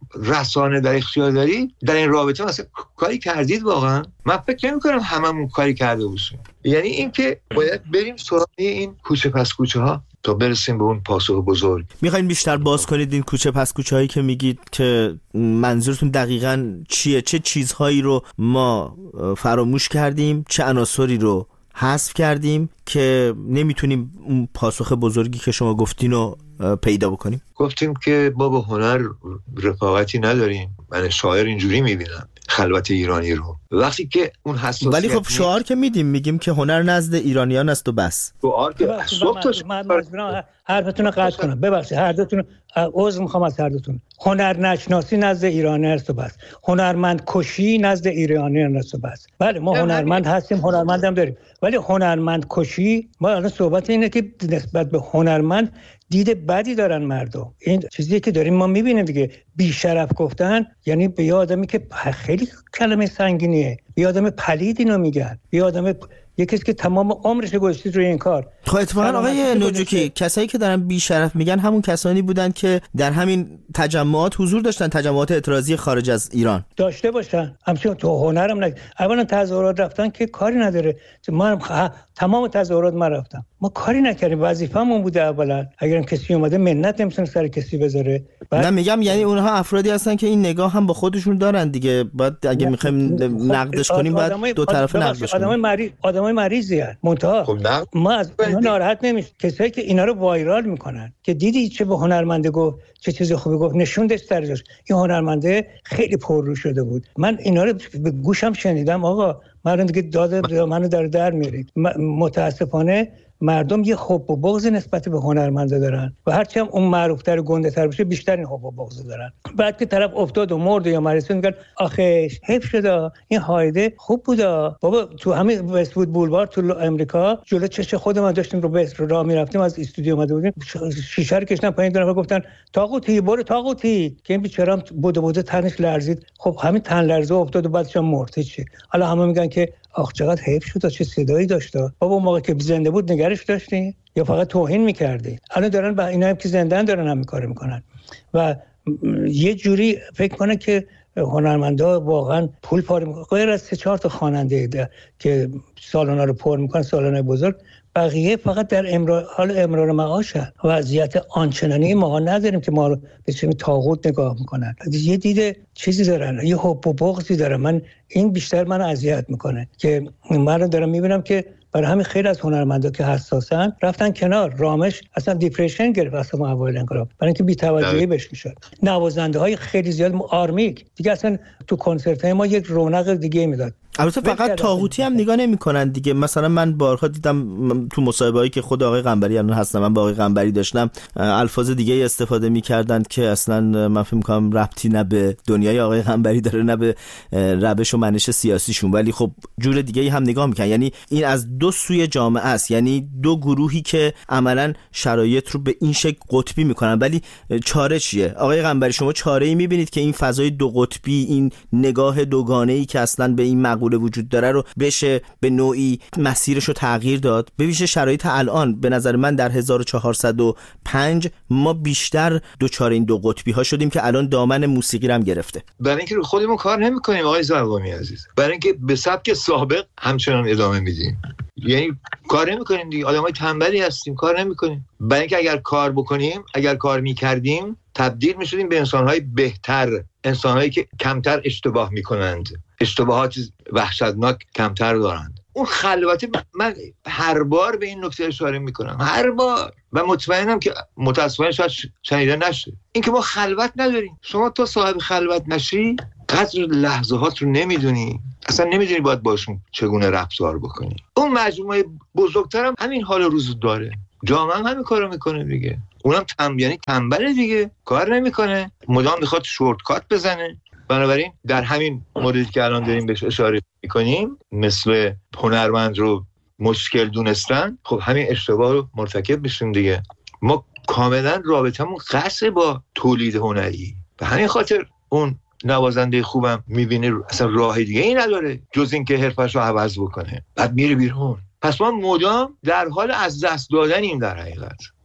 رسانه در اختیار داری در این رابطه مثلا کاری کردید واقعا؟ من فکر نمی کنم هممون کاری کرده باشیم. یعنی این که باید بریم سراغ این کوچه پس کوچه ها تا برسیم به اون پاسخ بزرگ. میخواین بیشتر باز کنید این کوچه پس کوچه هایی که میگید که منظورتون دقیقاً چیه؟ چه چیزهایی رو ما فراموش کردیم، چه عناصری رو حذف کردیم که نمیتونیم اون پاسخ بزرگی که شما گفتین رو پیدا بکنیم؟ گفتیم که ما با هنر رفاقتی نداریم. من شاعر اینجوری میبینم خلوت ایرانی رو، وقتی که اون حساسیت، ولی خب شعار که میدیم میگیم که هنر نزد ایرانیان است و بس. شعار که صبح تا من حرفتون رو قطع کنم، ببخشید هر دوتون عذر میخوام از هر دوتون. هنر نشناسی نزد ایرانیان است و بس، هنرمند کشی نزد ایرانیان است و بس. بله ما هنرمند هستیم، هنرمندم داریم، ولی هنرمند کشی، ما الان صحبت اینه که نسبت به هنرمند دید بدی دارن مردم. این چیزی که داریم ما میبینیم دیگه. بی شرف گفتن یعنی به آدمی که خیلی کلمه سنگینیه، به آدم پلید اینو میگن، به آدم یه کسی که تمام عمرش گذاشته روی این کار. خب اتفاقا آقای نوجوکی کسایی که دارن بی شرف میگن همون کسانی بودن که در همین تجمعات حضور داشتن، تجمعات اعتراضی خارج از ایران داشته باشن. همچنین تو هنرم نگه. اولا تظاهرات رفتن که کاری نداره، ما تمام تظاهرات ما رفتم، ما کاری نکردیم، وظیفه‌مون بوده. اولا اگرم کسی اومده منت نمیتونه سر کسی بذاره. نه میگم یعنی اونها افرادی هستن که این نگاه هم با خودشون دارن دیگه. بعد اگه میخوایم نقدش کنیم باید دو طرفه نقدش کنیم. آدمای مریض آدمای مریضی هستن. منتها ما از اونها ناراحت نمیشه. کسایی که اینا رو وایرال میکنن که دیدی چه به هنرمنده گفت، چه چیز خوبی گفت، نشوندش درجاش، این هنرمنده خیلی پررو شده بود. من اینا رو به گوشم شنیدم. آقا من دیگه داد منو در در میارید. متاسفانه مردم یه حب و بغض نسبت به هنرمنده دارن و هرچی هم اون معروف‌تر و گنده‌تر بشه بیشتر این حب و بغض دارن. بعد که طرف افتاد و مرد یا مریض میگن آخه حیف شده، این هایده خوب بوده. بابا تو همین وست‌وود بولوار تو امریکا جلو چش خود من داشتیم رو به راه میرفتیم، از استودیو اومده بودیم، شیشه رو کشیدن پایین، دو نفر گفتن طاغوتی برو طاغوتی، که این بیچاره بوده بوده تنش لرزید. خب همین تن لرزه افتاد و بعدش هم مرد. چی حالا همه میگن که آخ چقدر حیف شد، چه صدایی داشت. بابا اون موقع که زنده بود نگرش داشتی یا فقط توهین میکردی؟ الان دارن با اینا هم که زنده‌ان دارن هم کارو میکنن و یه جوری فکر کنه که هنرمندا واقعا پول پاره میکنن. غیر از سه چهار تا خواننده که سالونا رو پر میکنن، سالنای بزرگ، بقیه فقط در امرار حال امرار معاشه. وضعیت آنچنانی ما نداریم که ما رو به چه طاغوت نگاه میکنن. یه دیده چیزی دارن، یه حب و بغضی دارن. من این بیشتر منو اذیت میکنه که من رو دارم میبینم که برای همین خیلی از هنرمندا که حساسن رفتن کنار. رامش اصلا دیپرشن گرفت اصلا اوایل انقلاب، برای اینکه بی‌توجهی بهش میشد. نوازنده های خیلی زیاد، آرمیک دیگه اصلا تو کنسرت های ما یک رونق دیگه میداد. البته فقط طاغوتی هم نگاه نمی‌کنن دیگه. مثلا من بارها دیدم تو مصاحبه‌ای که خود آقای قنبری الان هستم، من با آقای قنبری داشتم، الفاظ دیگه استفاده می‌کردن که اصلا من فکر می‌کنم ربطی نه به دنیای آقای قنبری داره نه به روش و منش سیاسیشون، ولی خب جور دیگه هم نگاه می‌کنن. یعنی این از دو سوی جامعه است، یعنی دو گروهی که عملاً شرایط رو به این شکل قطبی می‌کنن. ولی چاره چیه آقای قنبری؟ شما چاره‌ای می‌بینید که این فضای دو قطبی، این نگاه دوگانه‌ای که اصلا به این مقوله وجود داره رو بشه به نوعی مسیرش رو تغییر داد؟ به ویژه شرایط الان به نظر من در هزار و چهارصد و پنج ما بیشتر دوچار این دو قطبی ها شدیم که الان دامن موسیقی رو هم گرفته. برای اینکه خودمون کار نمی‌کنیم آقای زرقامی عزیز، برای اینکه به سبک سابق همچنان ادامه میدیم، یعنی کار نمی‌کنیم دیگه. آدمای تنبلی هستیم، کار نمی‌کنیم. برای اینکه اگر کار بکنیم، اگر کار می‌کردیم، تبدیل می‌شدیم به انسان‌های بهتر، انسان‌هایی که کمتر اشتباه می‌کنند، اشتباهات وحشتناک کمتر دارند. اون خلوته، من هر بار به این نکته اشاره میکنم، هر بار، و مطمئنم که متاسفانه شاید شنیده نشه، این که ما خلوت نداریم. شما تا صاحب خلوت نشی قدر لحظات رو نمیدونی، اصلا نمیدونی باید باشون چگونه رفتار بکنی. اون مجموعه بزرگترم همین حال روز داره، جامعه هم همین کارو میکنه دیگه. اونم تنب یعنی تنبله دیگه، کار نمیکنه، مدام میخواد شورت کات بزنه. بنابراین در همین موردی که الان داریم بهش اشاره میکنیم، مثل هنرمند رو مشکل دونستن، خب همین اشتباه رو مرتکب میشیم دیگه. ما کاملا رابطمون قصه با تولید هنری، به همین خاطر اون نوازنده خوبم میبینه اصلا راه دیگه ای نداره جز این که حرفش رو عوض بکنه، بعد میره بیرون. پس ما مدام در حال از دست دادنیم در حقیقت.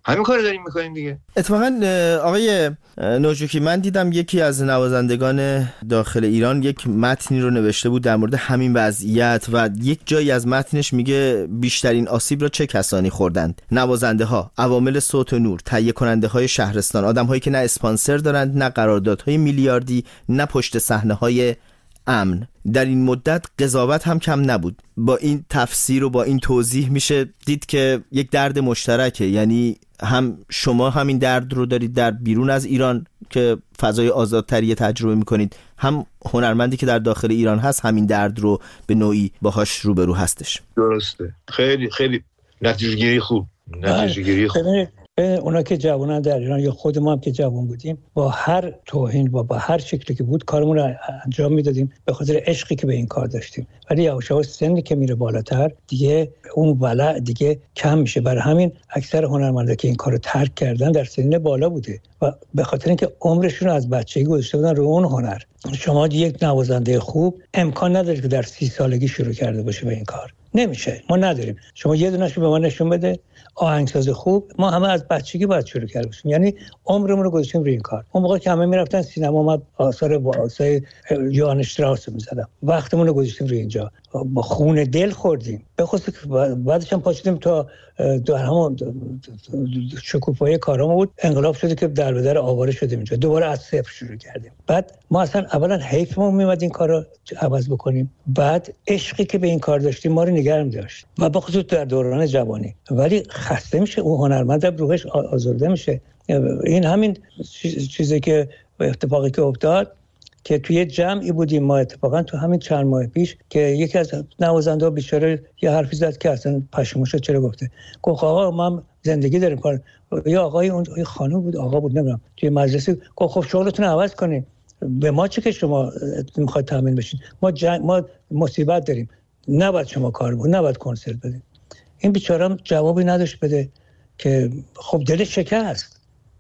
همین کار داریم میکنیم دیگه. اتفاقا آقای نوجوکی، من دیدم یکی از نوازندگان داخل ایران یک متنی رو نوشته بود در مورد همین وضعیت و یک جایی از متنش میگه بیشترین آسیب را چه کسانی خوردند؟ نوازنده ها، عوامل صوت و نور، تهیه کننده های شهرستان، آدم هایی که نه اسپانسر دارند، نه قراردادهای میلیاردی، نه پشت صحنه های امن. در این مدت قضاوت هم کم نبود. با این تفسیر و با این توضیح میشه دید که یک درد مشترکه، یعنی هم شما همین درد رو دارید در بیرون از ایران که فضای آزادتری تجربه میکنید، هم هنرمندی که در داخل ایران هست همین درد رو به نوعی باهاش روبرو هستش. درسته، خیلی خیلی نتیجه گیری خوب نتیجه گیری خوب. اونا که جوانان در ایران یا خود ما هم که جوان بودیم، با هر توهین و با هر شکلی که بود کارمون رو انجام میدادیم به خاطر عشقی که به این کار داشتیم. ولی یواش یواش سنی که میره بالاتر دیگه اون ولع دیگه کم میشه. برای همین اکثر هنرمندا که این کارو ترک کردن در سن بالا بوده و به خاطر اینکه عمرشون رو از بچگی گذاشته بودن رو اون هنر. شما یک نوازنده خوب امکان نداره که در سی سالگی شروع کرده باشه به این کار. نمیشه، ما نداریم. شما یه دونه‌شو به ما نشون بده. آهنگساز خوب ما همه از بچگی باید شروع کرده باشیم، یعنی عمرمون رو گذاشتیم روی این کار. اون موقع که همه میرفتن سینما، ما آثار با آثار یوهان اشتراس می‌زدم، وقتمون رو گذاشتیم روی اینجا، با خون دل خوردیم. به خصوص بعدش هم پاشیدیم تا در همون شکوفایی کارامون بود، انقلاب شده که در به در آواره شدیم اینجا، دوباره از صفر شروع کردیم. بعد ما اصلا اولا حیفمون میومد این کارو عوض بکنیم، بعد عشقی که به این کار داشتیم ما رو نگرم داشت و به خصوص در دوران جوانی. ولی خسته میشه اون هنرمند، روحش آزرده میشه. این همین چیزی که اتفاقی که افتاد که توی جمعی بودیم ما اتفاقا تو همین چند ماه پیش که یکی از نوازنده ها بیچاره یه حرفی زد که اصلا پشیمون شد چرا گفته. گفت آقا ما زندگی داریم کار. یا آقای اون خانم بود آقا بود نمیدونم توی مجلسی گفت خب شغلتون عوض کنین، به ما چه که شما میخواید تامین بشین، ما جنگ ما مصیبت داریم، نباید شما کار بود، نباید کنسرت بدین. این بیچاره هم جوابی نداشت بده که خب دلش شکست.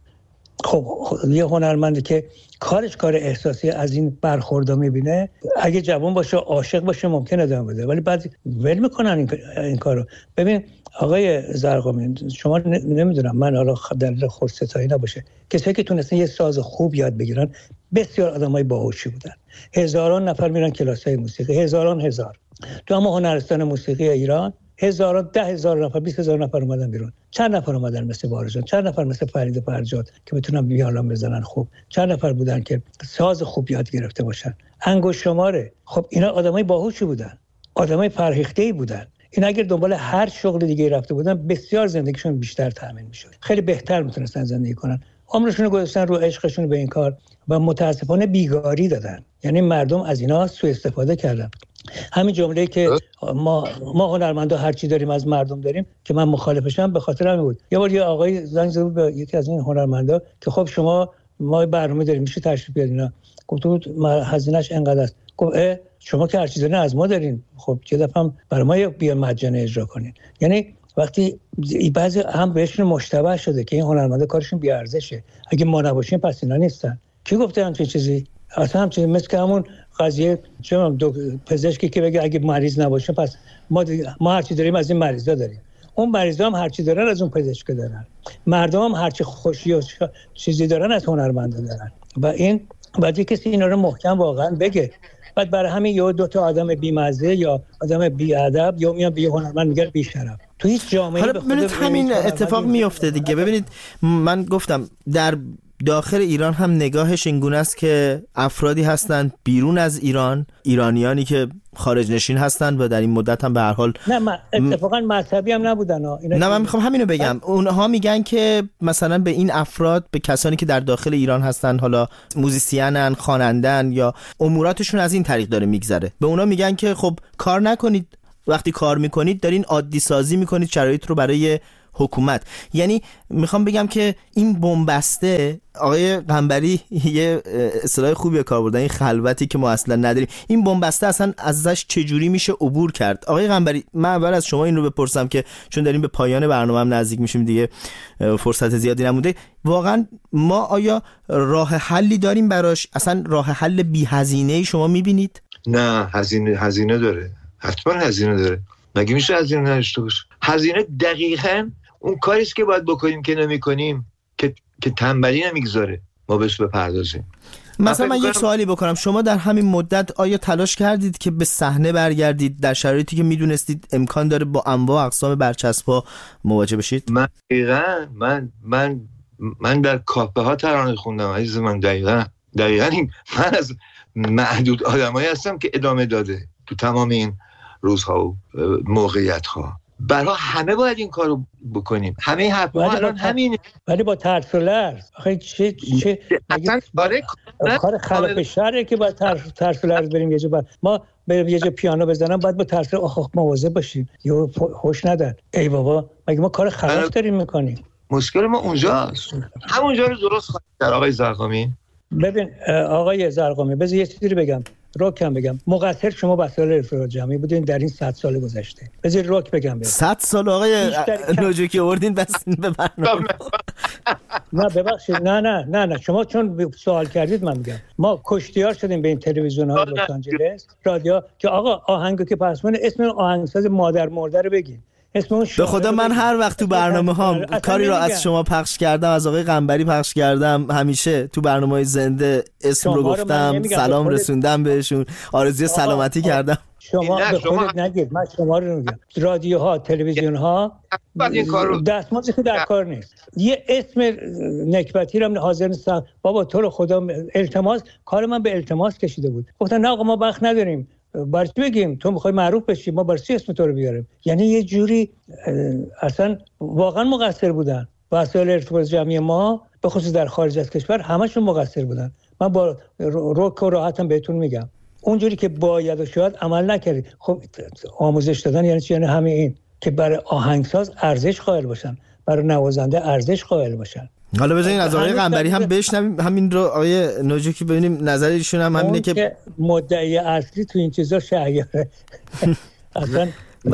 خب یه هنرمندی که کارش کار احساسی از این برخوردا میبینه، اگه جوان باشه عاشق باشه ممکنه ادامه بده، ولی بعد ول میکنن این, این کارو. ببین آقای زرقامی، شما نمیدونم من حالا در خودستایی نباشه، کسایی که تونستن یه ساز خوب یاد بگیرن بسیار آدمای باهوشی بودن. هزاران نفر میرن کلاسای موسیقی، هزاران هزار. تو اما هنرستان موسیقی ایران هزاران ده هزار نفر بیست هزار نفر اومدن بیرون. چند نفر اومدن مثل بارجان، چند نفر مثل فرید فرجاد که بتونن ویولن بزنن خوب، چند نفر بودن که ساز خوب یاد گرفته باشن. انگشت شماره. خب اینا آدمای باهوشی بودن، آدمای فرهیخته‌ای بودن. این اگر دنبال هر شغل دیگه رفته بودن بسیار زندگیشون بیشتر تامین میشد، خیلی بهتر میتونستن زندگی کنن. عمرشون رو گذاشتن رو عشقشون به این کار و متاسفانه بیگاری دادن، یعنی مردم از اینا سوء استفاده کردن. همین جمله‌ای که ما ما هنرمندا هر چی داریم از مردم داریم که من مخالفشم به خاطر همین بود. یه بار یه آقای زنگ زد به یکی از این هنرمندا که خب شما ما برنامه داریم میشه تشریف بیارین. گفت هزینه‌اش اینقدر است. گفت شما که هر چیزی دارین از ما دارین، خب چه دفعه برای ما بیا مجانی اجرا کنین. یعنی وقتی بعضی هم بهشون مشتبه شده که این هنرمندا کارشون بی ارزشه، اگه ما نباشیم پس اینا نیستن. کی گفته همچین چیزی؟ اصلا همچین مثل که همون قضیه چه پزشکی که بگه اگه مریض نباشه پس ما ما هر چی داریم از این مریضا داریم. اون مریضا هم هر چی دارن از اون پزشک دارن. مردم هم هر چی خوشی و چیزی دارن از هنرمندا دارن. و این بعد کسی اینا رو محکم واقعا بگه. بعد برای همین یه دو تا آدم بی‌مزه یا آدم بی‌ادب یا میان به هنرمند میگن بی‌شرف. تو هیچ جامعه‌ای حالا ببینید همین اتفاق میفته دیگه. ببینید من گفتم در داخل ایران هم نگاهش اینگونه است که افرادی هستند بیرون از ایران، ایرانیانی که خارج نشین هستند و در این مدت هم به هر حال نه من اتفاقا مذهبی هم نبودن ها. نه من میخوام همینو بگم. اونها میگن که مثلا به این افراد، به کسانی که در داخل ایران هستند، حالا موزیسینن، خوانندن یا اموراتشون از این طریق داره میگذره، به اونا میگن که خب کار نکنید، وقتی کار میکنید دارین عادی سازی میکنید شرایط رو برای حکومت. یعنی میخوام بگم که این بنبسته، آقای قنبری یه اصطلاح خوبی کار بردن، این خلوتی که ما اصلا نداریم، این بنبسته اصلا ازش چجوری میشه عبور کرد؟ آقای قنبری من اول از شما این رو بپرسم که چون داریم به پایان برنامه هم نزدیک میشیم دیگه، فرصت زیادی نمونده، واقعا ما آیا راه حلی داریم براش؟ اصلا راه حل بی هزینه شما میبینید؟ نه، هزینه هزینه داره، حتما هزینه داره. مگه میشه هزینه نداشته باشه؟ هزینه دقیقاً اون کاریست که باید بکنیم که نمی‌کنیم که که تنبلی نمیگذاره ما بهش بپردازیم. مثلا من یک سوالی بکنم، شما در همین مدت آیا تلاش کردید که به صحنه برگردید در شرایطی که میدونستید امکان داره با انواع اقسام برچسب‌ها مواجه بشید؟ من دقیقاً من من من در کافه ها ترانه خوندم عزیز من. دقیقاً دقیقاً این من از معدود آدمایی هستم که ادامه داده تو تمام این روزها و موقعیت ها. برای همه باید این کارو بکنیم. همه حرف ما الان همینه، ولی با ترس و لرز. آخه چه چه اصلا برای کار خلاف شرعه که با ترس و لرز بریم یه جا ما بریم یه جا پیانو بزنم باید با ترس آخ مواظب باشیم یا هوش ندن. ای بابا مگه ما کار خلاف داریم میکنیم؟ مشکل ما اونجاست. همونجا رو درست خواهید در آقای زرقامی. ببین آقای زرقامی بذار یه چیزی رو بگم، روکم بگم. مقصر شما وسایل ارتباط جمعی بودین در این صد سال گذشته. بذار روک بگم بگم. صد سال آقای نوجوکی آوردین بس به برنامه. نه ببخشید نه نه نه نه شما چون سوال کردید من میگم. ما کشتیار شدیم به این تلویزیون‌ها لس آنجلس، رادیو که آقا آهنگو که پخش کنه اسم آهنگساز مادر مرده رو بگین. به خدا من هر وقت تو برنامه ها کاری رو از شما پخش کردم، از آقای قنبری پخش کردم، همیشه تو برنامه‌های زنده اسم رو گفتم، سلام رسوندم بهشون، آرزوی سلامتی آه. کردم. شما به خودت نگید، من شما رو میگم. رادیوها، تلویزیون‌ها دستمزدی که در کار نیست. یه اسم نکبتی رو حاضر نیستم بابا تو رو خدا التماس، کار من به التماس کشیده بود. گفتن نه آقا ما وقت نداریم. برای چی بگیم تو میخوای معروف بشی ما برای چی اسم تو رو بیاریم؟ یعنی یه جوری اصلا واقعا مقصر بودن. وسایل ارتباط جمعی ما به خصوص در خارج از کشور همشون مقصر بودن. من با روک و راحتم بهتون میگم اونجوری که باید و شاید عمل نکردید. خب آموزش دادن یعنی چی؟ یعنی همین این که برای آهنگساز ارزش قائل باشن، برای نوازنده ارزش قائل باشن. حالا بذارین از آقای قنبری هم بشنویم همین رو. آقای نوجوکی ببینیم نظر ایشون هم همینه که, که مدعی اصلی تو این چیزا شهیاره. اصلا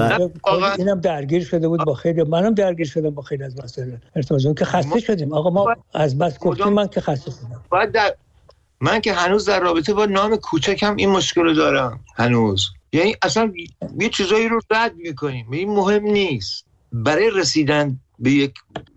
اینم درگیر شده بود با خیلی، منم درگیر شدم با خیلی از مسائل ارتباطی که خسته شدیم. آقا ما از بس گفتیم من که خسته شدم. بعد در من که هنوز در رابطه با نام کوچکم این مشکل رو دارم هنوز. یعنی اصلا یه چیزایی رو رد میکنیم، این مهم نیست. برای رسیدن به یک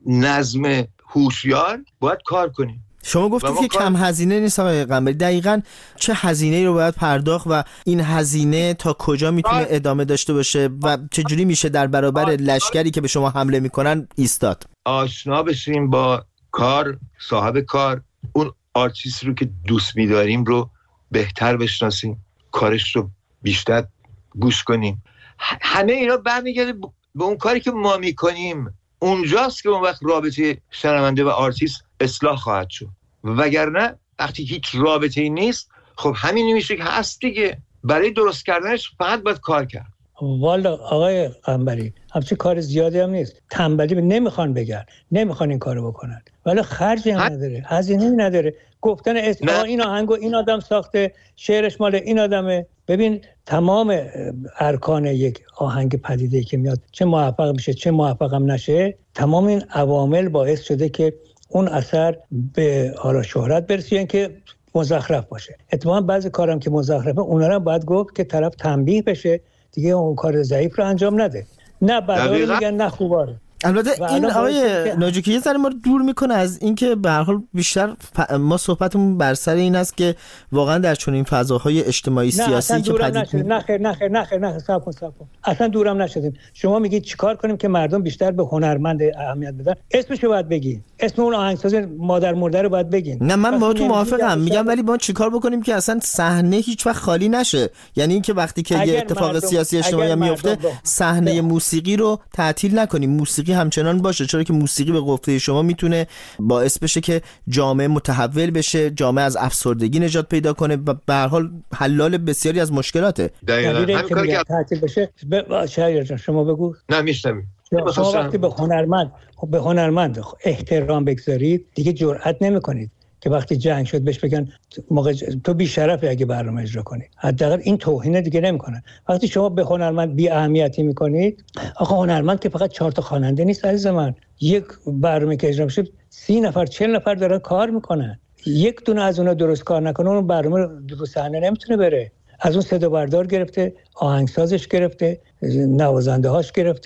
نظم هوشیار باید کار کنیم. شما گفتید که کار... کم هزینه نیست آقای قنبری. دقیقاً چه هزینه‌ای رو باید پرداخت و این هزینه تا کجا میتونه آه. ادامه داشته باشه و چه جوری میشه در برابر آه. لشکری که به شما حمله میکنن ایستاد؟ آشنا بشیم با کار، صاحب کار، اون آرتیست رو که دوست می‌داریم رو بهتر بشناسیم، کارش رو بیشتر گوش کنیم. همه اینا برمیگرده به اون کاری که ما میکنیم. اونجاست که اون وقت رابطه شنونده و آرتیست اصلاح خواهد شد. وگرنه وقتی هیچ رابطه‌ای نیست خب همین میشه که هست دیگه. برای درست کردنش فقط باید کار کرد. والا آقای قنبری همچین کار زیادی هم نیست. تنبلی نمیخوان بگن، نمیخوان این کارو بکنن، ولی خرجی هم نداره، هزینه‌ای نداره. گفتن اسم این آهنگو این آدم ساخته، شعرش مال این آدمه. ببین تمام ارکان یک آهنگ پدیده‌ای که میاد چه موفق میشه چه موفق هم نشه، تمام این عوامل باعث شده که اون اثر به حالا شهرت برسه که مزخرف باشه. اتفاقا بعضی کارام که مزخرفه اونا رو باید گفت که طرف تنبیه بشه دیگه اون کار ضعیف رو انجام نده. نه بعدا میگن نه خوباره. البته این آقای نوجوکی یه ذره ما رو دور میکنه از اینکه به هر حال بیشتر ما صحبتمون بر سر این است که واقعا در چنین فضاهای اجتماعی سیاسی که پدید نشدیم. نه خیر نه خیر نه خیر نه صاحب صاحب اصلا دورم نشدیم. شما میگید چیکار کنیم که مردم بیشتر به هنرمند اهمیت بدن؟ اسمشو باید بگین، اسم اون آهنگساز مادر مرده رو باید بگین. نه من با تو موافقم، میگم ولی ما چیکار بکنیم که اصلا صحنه هیچ وقت خالی نشه؟ یعنی اینکه وقتی که یه اتفاق سیاسی اجتماعی میفته صحنه موسیقی رو تعطیل نکنیم، موسیقی همچنان باشه، چرا که موسیقی به گفته شما میتونه باعث بشه که جامعه متحول بشه، جامعه از افسردگی نجات پیدا کنه و به هر حال حلال بسیاری از مشکلاته. دقیقاً همین کاری که تعطیل بشه. شاید جان شما بگو. نه میشنم. شما وقتی به هنرمند به هنرمند احترام بگذارید دیگه جرئت نمی‌کنید که وقتی جنگ شد بهش بگن موقع تو بی شرفی اگه برنامه اجرا کنی. حداقل این توهین دیگه نمی‌کنن. وقتی شما به هنرمند بی اهمیتی می‌کنید، آقا هنرمند که فقط چهار تا خواننده نیست عزیز من. یک برنامه که اجرا میشه سی نفر چهل نفر دارن کار میکنن. یک دونه از اونها درست کار نکنه اون برنامه رو صحنه نمیتونه بره. از اون صدا بردار گرفته، آهنگسازش گرفته، نوازنده هاش گرفته،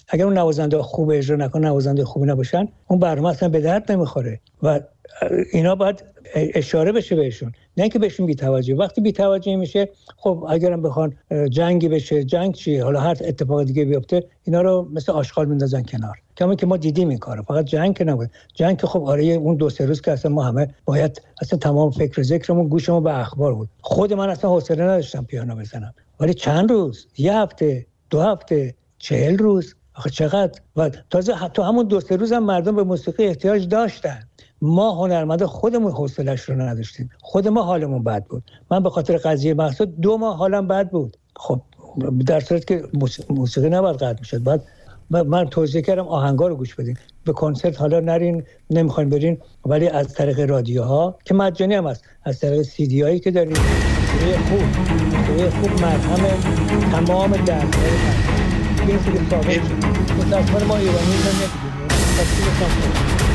اگر اون نوازنده خوب اجرا نکنه، نوازنده خوبی نباشن، اون برنامه اصلا به درد نمیخوره و اینا باید اشاره بشه بهشون، نه اینکه بهشون بی‌توجهی. وقتی بی‌توجهی میشه، خب اگرم بخوان جنگی بشه، جنگ چی، حالا هر اتفاق دیگه بیفته، اینا رو مثل آشغال میندازن کنار. کما که ما دیدیم این کارو، فقط جنگ که نبود. جنگ که خب آره اون دو سه روز که اصلا ما همه باید اصلا تمام فکر و ذکرمون گوشمون به اخبار بود. خود من اصلا حوصله نداشتم پیانو بزنم، ولی چند روز، یه هفته، دو هفته، چهل روز، آخه چقدر. و تازه تو همون دو سه روز هم مردم به موسیقی احتیاج داشتن. ما هنرمند خودمون حوصله‌اش رو نداشتیم، خود ما حالمون بد بود. من به خاطر قضیه محسود دو ماه حالم بد بود. خب در صورتی که موسیقی نباید قطع میشد، بعد من توصیه کردم آهنگا رو گوش بدین، به کنسرت حالا نرین، نمیخواین برین، ولی از طریق رادیوها که مجانی هم هست، از طریق سی دی هایی که دارین، موسیقی خوب، موسیقی خوب مرهم تمام دردهای من. این سری ثابت شد. متاسفانه ما ایرانی نمیدونیم.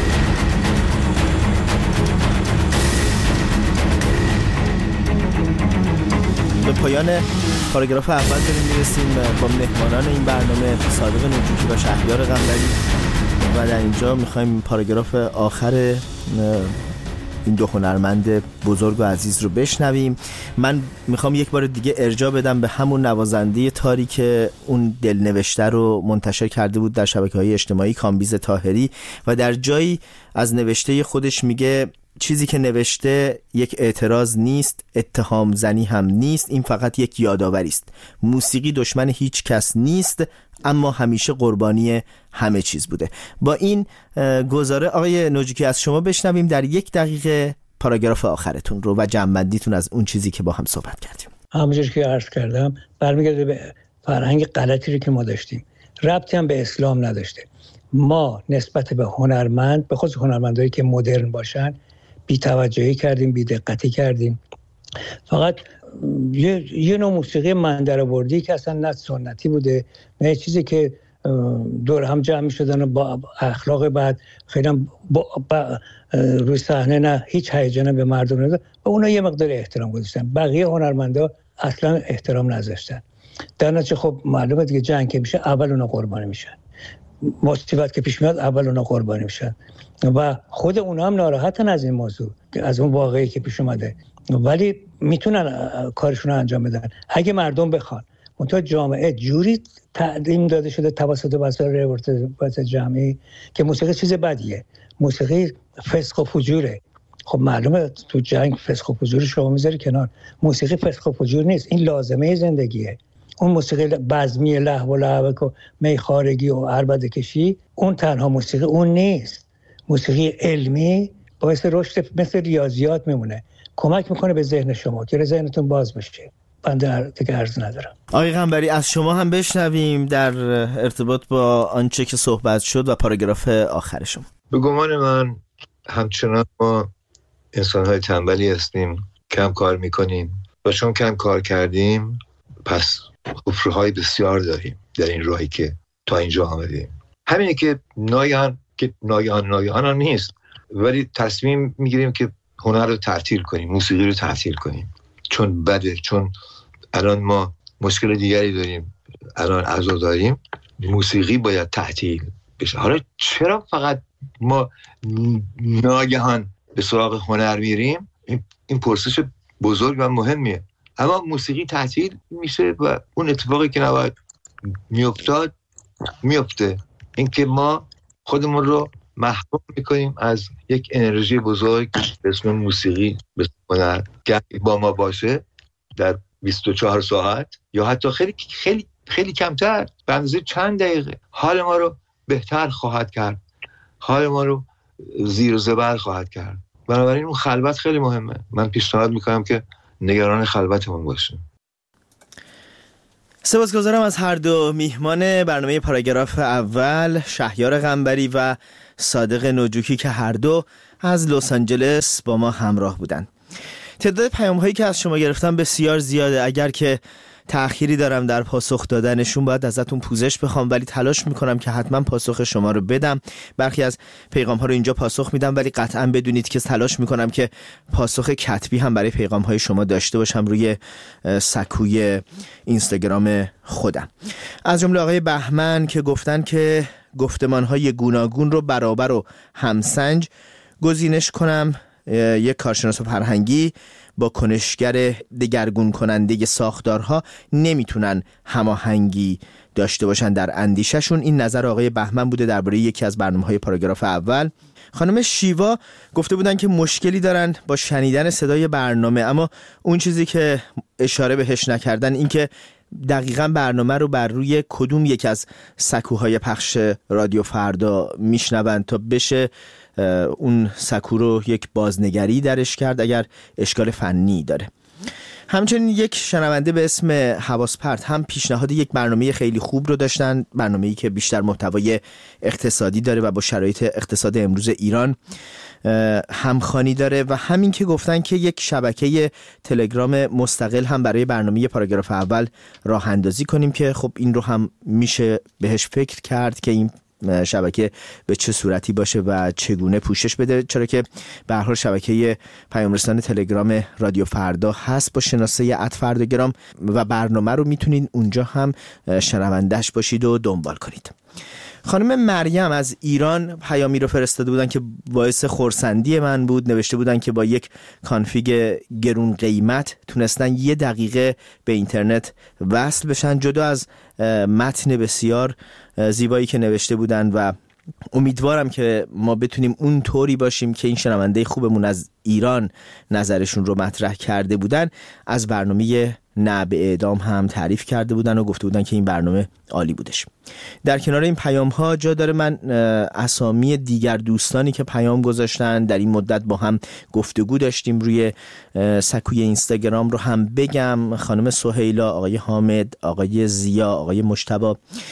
به پایان پاراگراف اول داریم میرسیم با مهمانان این برنامه، صادق نجوکی و شهریار قنبری، و در اینجا میخوایم پاراگراف آخر این دو هنرمند بزرگ و عزیز رو بشنویم. من میخوام یک بار دیگه ارجاع بدم به همون نوازنده تاری که اون دلنوشته رو منتشر کرده بود در شبکه‌های اجتماعی، کامبیز طاهری، و در جایی از نوشته خودش میگه چیزی که نوشته یک اعتراض نیست، اتهام زنی هم نیست، این فقط یک یادآوری است. موسیقی دشمن هیچ کس نیست، اما همیشه قربانی همه چیز بوده. با این گزاره آقای نجوکی از شما بشنویم در یک دقیقه پاراگراف آخرتون رو و جمع‌بندیتون از اون چیزی که با هم صحبت کردیم. همونجور که عرض کردم برمیگرده به فرهنگ غلطی رو که ما داشتیم، ربطی هم به اسلام نداشته. ما نسبت به هنرمند، به خصوص هنرمندایی که مدرن باشن، بی‌توجهی کردیم، بی‌دقتی کردیم. فقط یه, یه نوع موسیقی مندرآوردی که اصلا نه سنتی بوده، نه چیزی که دور هم جمع می‌شدن با اخلاق بعد خیلی با با روی صحنه نه هیچ هیجانی به مردم نداشت و اونا یه مقدار احترام گذاشتن. بقیه هنرمندا اصلا احترام نذاشتن. در نتیجه خب معلومه دیگه جنگ که میشه اول اونا قربانی میشن، مصیبت که پیش میاد اول اونا قربانی میشن و خود اونا هم ناراحتن از این موضوع، از اون واقعی که پیش اومده، ولی میتونن کارشون رو انجام بدن اگه مردم بخوان. منتها جامعه جوری تعلیم داده شده توسط وسایل ارتباطات جمعی که موسیقی چیز بدیه، موسیقی فسق و فجوره. خب معلومه تو جنگ فسق و فجور شما میذاری کنار، موسیقی فسق و فجور نیست، این لازمه زندگیه. اون موسیقی بزمی لهو و لعبک و میخارگی و عربده کشی، اون تنها موسیقی اون نیست. موسیقی علمی باعث رشد مثل ریاضیات میمونه، کمک میکنه به ذهن شما که ذهنتون باز بشه. بنده دیگه عرض ندارم. آقای قنبری از شما هم بشنویم در ارتباط با آنچه که صحبت شد و پاراگراف آخر شما. به گمان من همچنان ما انسان‌های تنبلی هستیم، کم کار میکنیم و چون کم کار کردیم پس حفره‌های بسیار داریم در این راهی که تا اینجا آمدیم. همینه که ناگهان که ناگهان ناگهان هم نیست، ولی تصمیم میگیریم که هنر رو تعطیل کنیم، موسیقی رو تعطیل کنیم، چون بده، چون الان ما مشکل دیگری داریم، الان عزاداریم، موسیقی باید تعطیل بشه. حالا چرا فقط ما ناگهان به سراغ هنر میریم؟ این پرسش بزرگ و مهمیه. اما موسیقی تعطیل میشه و اون اتفاقی که نباید میافتاد میفته، اینکه ما خودمون رو محروم میکنیم از یک انرژی بزرگ به اسم موسیقی، به اسم هنر که با ما باشه در بیست و چهار ساعت یا حتی خیلی خیلی خیلی کمتر، به اندازه چند دقیقه حال ما رو بهتر خواهد کرد، حال ما رو زیر و زبر خواهد کرد. بنابراین اون خلوت خیلی مهمه. من پیشنهاد میکنم که نگران خلوتمون باشیم. سپاسگزارم از هر دو میهمان برنامه پاراگراف اول، شهریار قنبری و صادق نجوکی که هر دو از لس آنجلس با ما همراه بودند. تعداد پیام‌هایی که از شما گرفتم بسیار زیاده. اگر که تأخیری دارم در پاسخ دادنشون، باید ازتون پوزش بخوام، ولی تلاش میکنم که حتما پاسخ شما رو بدم. برخی از پیغام ها رو اینجا پاسخ میدم، ولی قطعا بدونید که تلاش میکنم که پاسخ کتبی هم برای پیغام های شما داشته باشم روی سکوی اینستاگرام خودم. از جمله آقای بهمن که گفتن که گفتمان های گوناگون رو برابر و همسنج گزینش کنم. یک کارشناس فرهنگی با کنشگر دگرگون کننده ساختارها نمیتونن هماهنگی داشته باشن در اندیششون. این نظر آقای بهمن بوده درباره یکی از برنامه‌های پاراگراف اول. خانم شیوا گفته بودن که مشکلی دارن با شنیدن صدای برنامه، اما اون چیزی که اشاره بهش نکردن این که دقیقاً برنامه رو بر روی کدوم یک از سکوهای پخش رادیو فردا میشنون تا بشه اون سکو رو یک بازنگری درش کرد اگر اشکال فنی داره. همچنین یک شنونده به اسم حواس پرت هم پیشنهاد یک برنامه خیلی خوب رو داشتن، برنامه‌ای که بیشتر محتوای اقتصادی داره و با شرایط اقتصاد امروز ایران همخوانی داره، و همین که گفتن که یک شبکه تلگرام مستقل هم برای برنامه پاراگراف اول راه اندازی کنیم که خب این رو هم میشه بهش فکر کرد که این شبکه به چه صورتی باشه و چگونه پوشش بده، چرا که به هر حال شبکه پیام رسان تلگرام رادیو فردا هست با شناسه ات فرداگرام و برنامه رو میتونید اونجا هم شنوندهش باشید و دنبال کنید. خانم مریم از ایران پیامی رو فرستاده بودن که باعث خرسندی من بود. نوشته بودن که با یک کانفیگ گرون قیمت تونستن یه دقیقه به اینترنت وصل بشن، جدا از متن بسیار زیبایی که نوشته بودن، و امیدوارم که ما بتونیم اون طوری باشیم که این شنونده خوبمون از ایران نظرشون رو مطرح کرده بودن از برنامه نه به اعدام هم تعریف کرده بودن و گفته بودن که این برنامه عالی بودش. در کنار این پیام ها جا داره من اسامی دیگر دوستانی که پیام گذاشتن در این مدت با هم گفتگو داشتیم روی سکوی اینستاگرام رو هم بگم. خانم سهیلا، آقای حامد، آقای زیا، آقای مجتبی،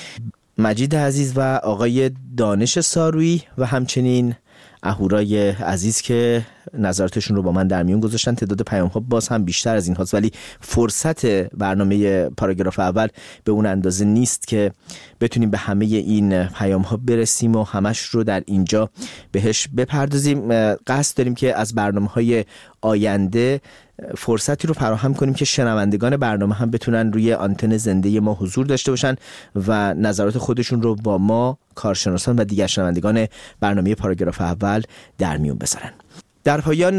مجید عزیز و آقای دانش سارویی و همچنین اهورای عزیز که نظراتشون رو با من در میون گذاشتن. تعداد پیام ها باز هم بیشتر از این هاست، ولی فرصت برنامه پاراگراف اول به اون اندازه نیست که بتونیم به همه این پیام ها برسیم و همش رو در اینجا بهش بپردازیم. قصد داریم که از برنامه های آینده فرصتی رو فراهم کنیم که شنوندگان برنامه هم بتونن روی آنتن زنده ما حضور داشته باشن و نظرات خودشون رو با ما کارشناسان و دیگر شنوندگان برنامه پاراگراف اول در میون بذارن. در پایان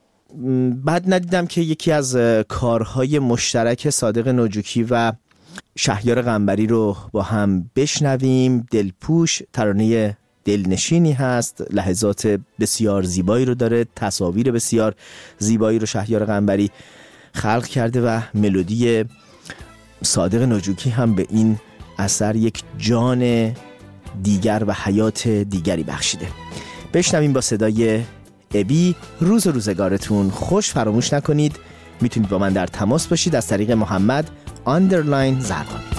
بعد ندیدم که یکی از کارهای مشترک صادق نوجوکی و شهریار قنبری رو با هم بشنویم. دلپوش ترانه دلنشینی هست، لحظات بسیار زیبایی رو داره، تصاویر بسیار زیبایی رو شهریار قنبری خلق کرده و ملودی صادق نوجوکی هم به این اثر یک جان دیگر و حیات دیگری بخشیده. بشنویم با صدای ابی. روز و روزگارتون خوش. فراموش نکنید میتونید با من در تماس باشید از طریق محمد آندرلاین زرقامی.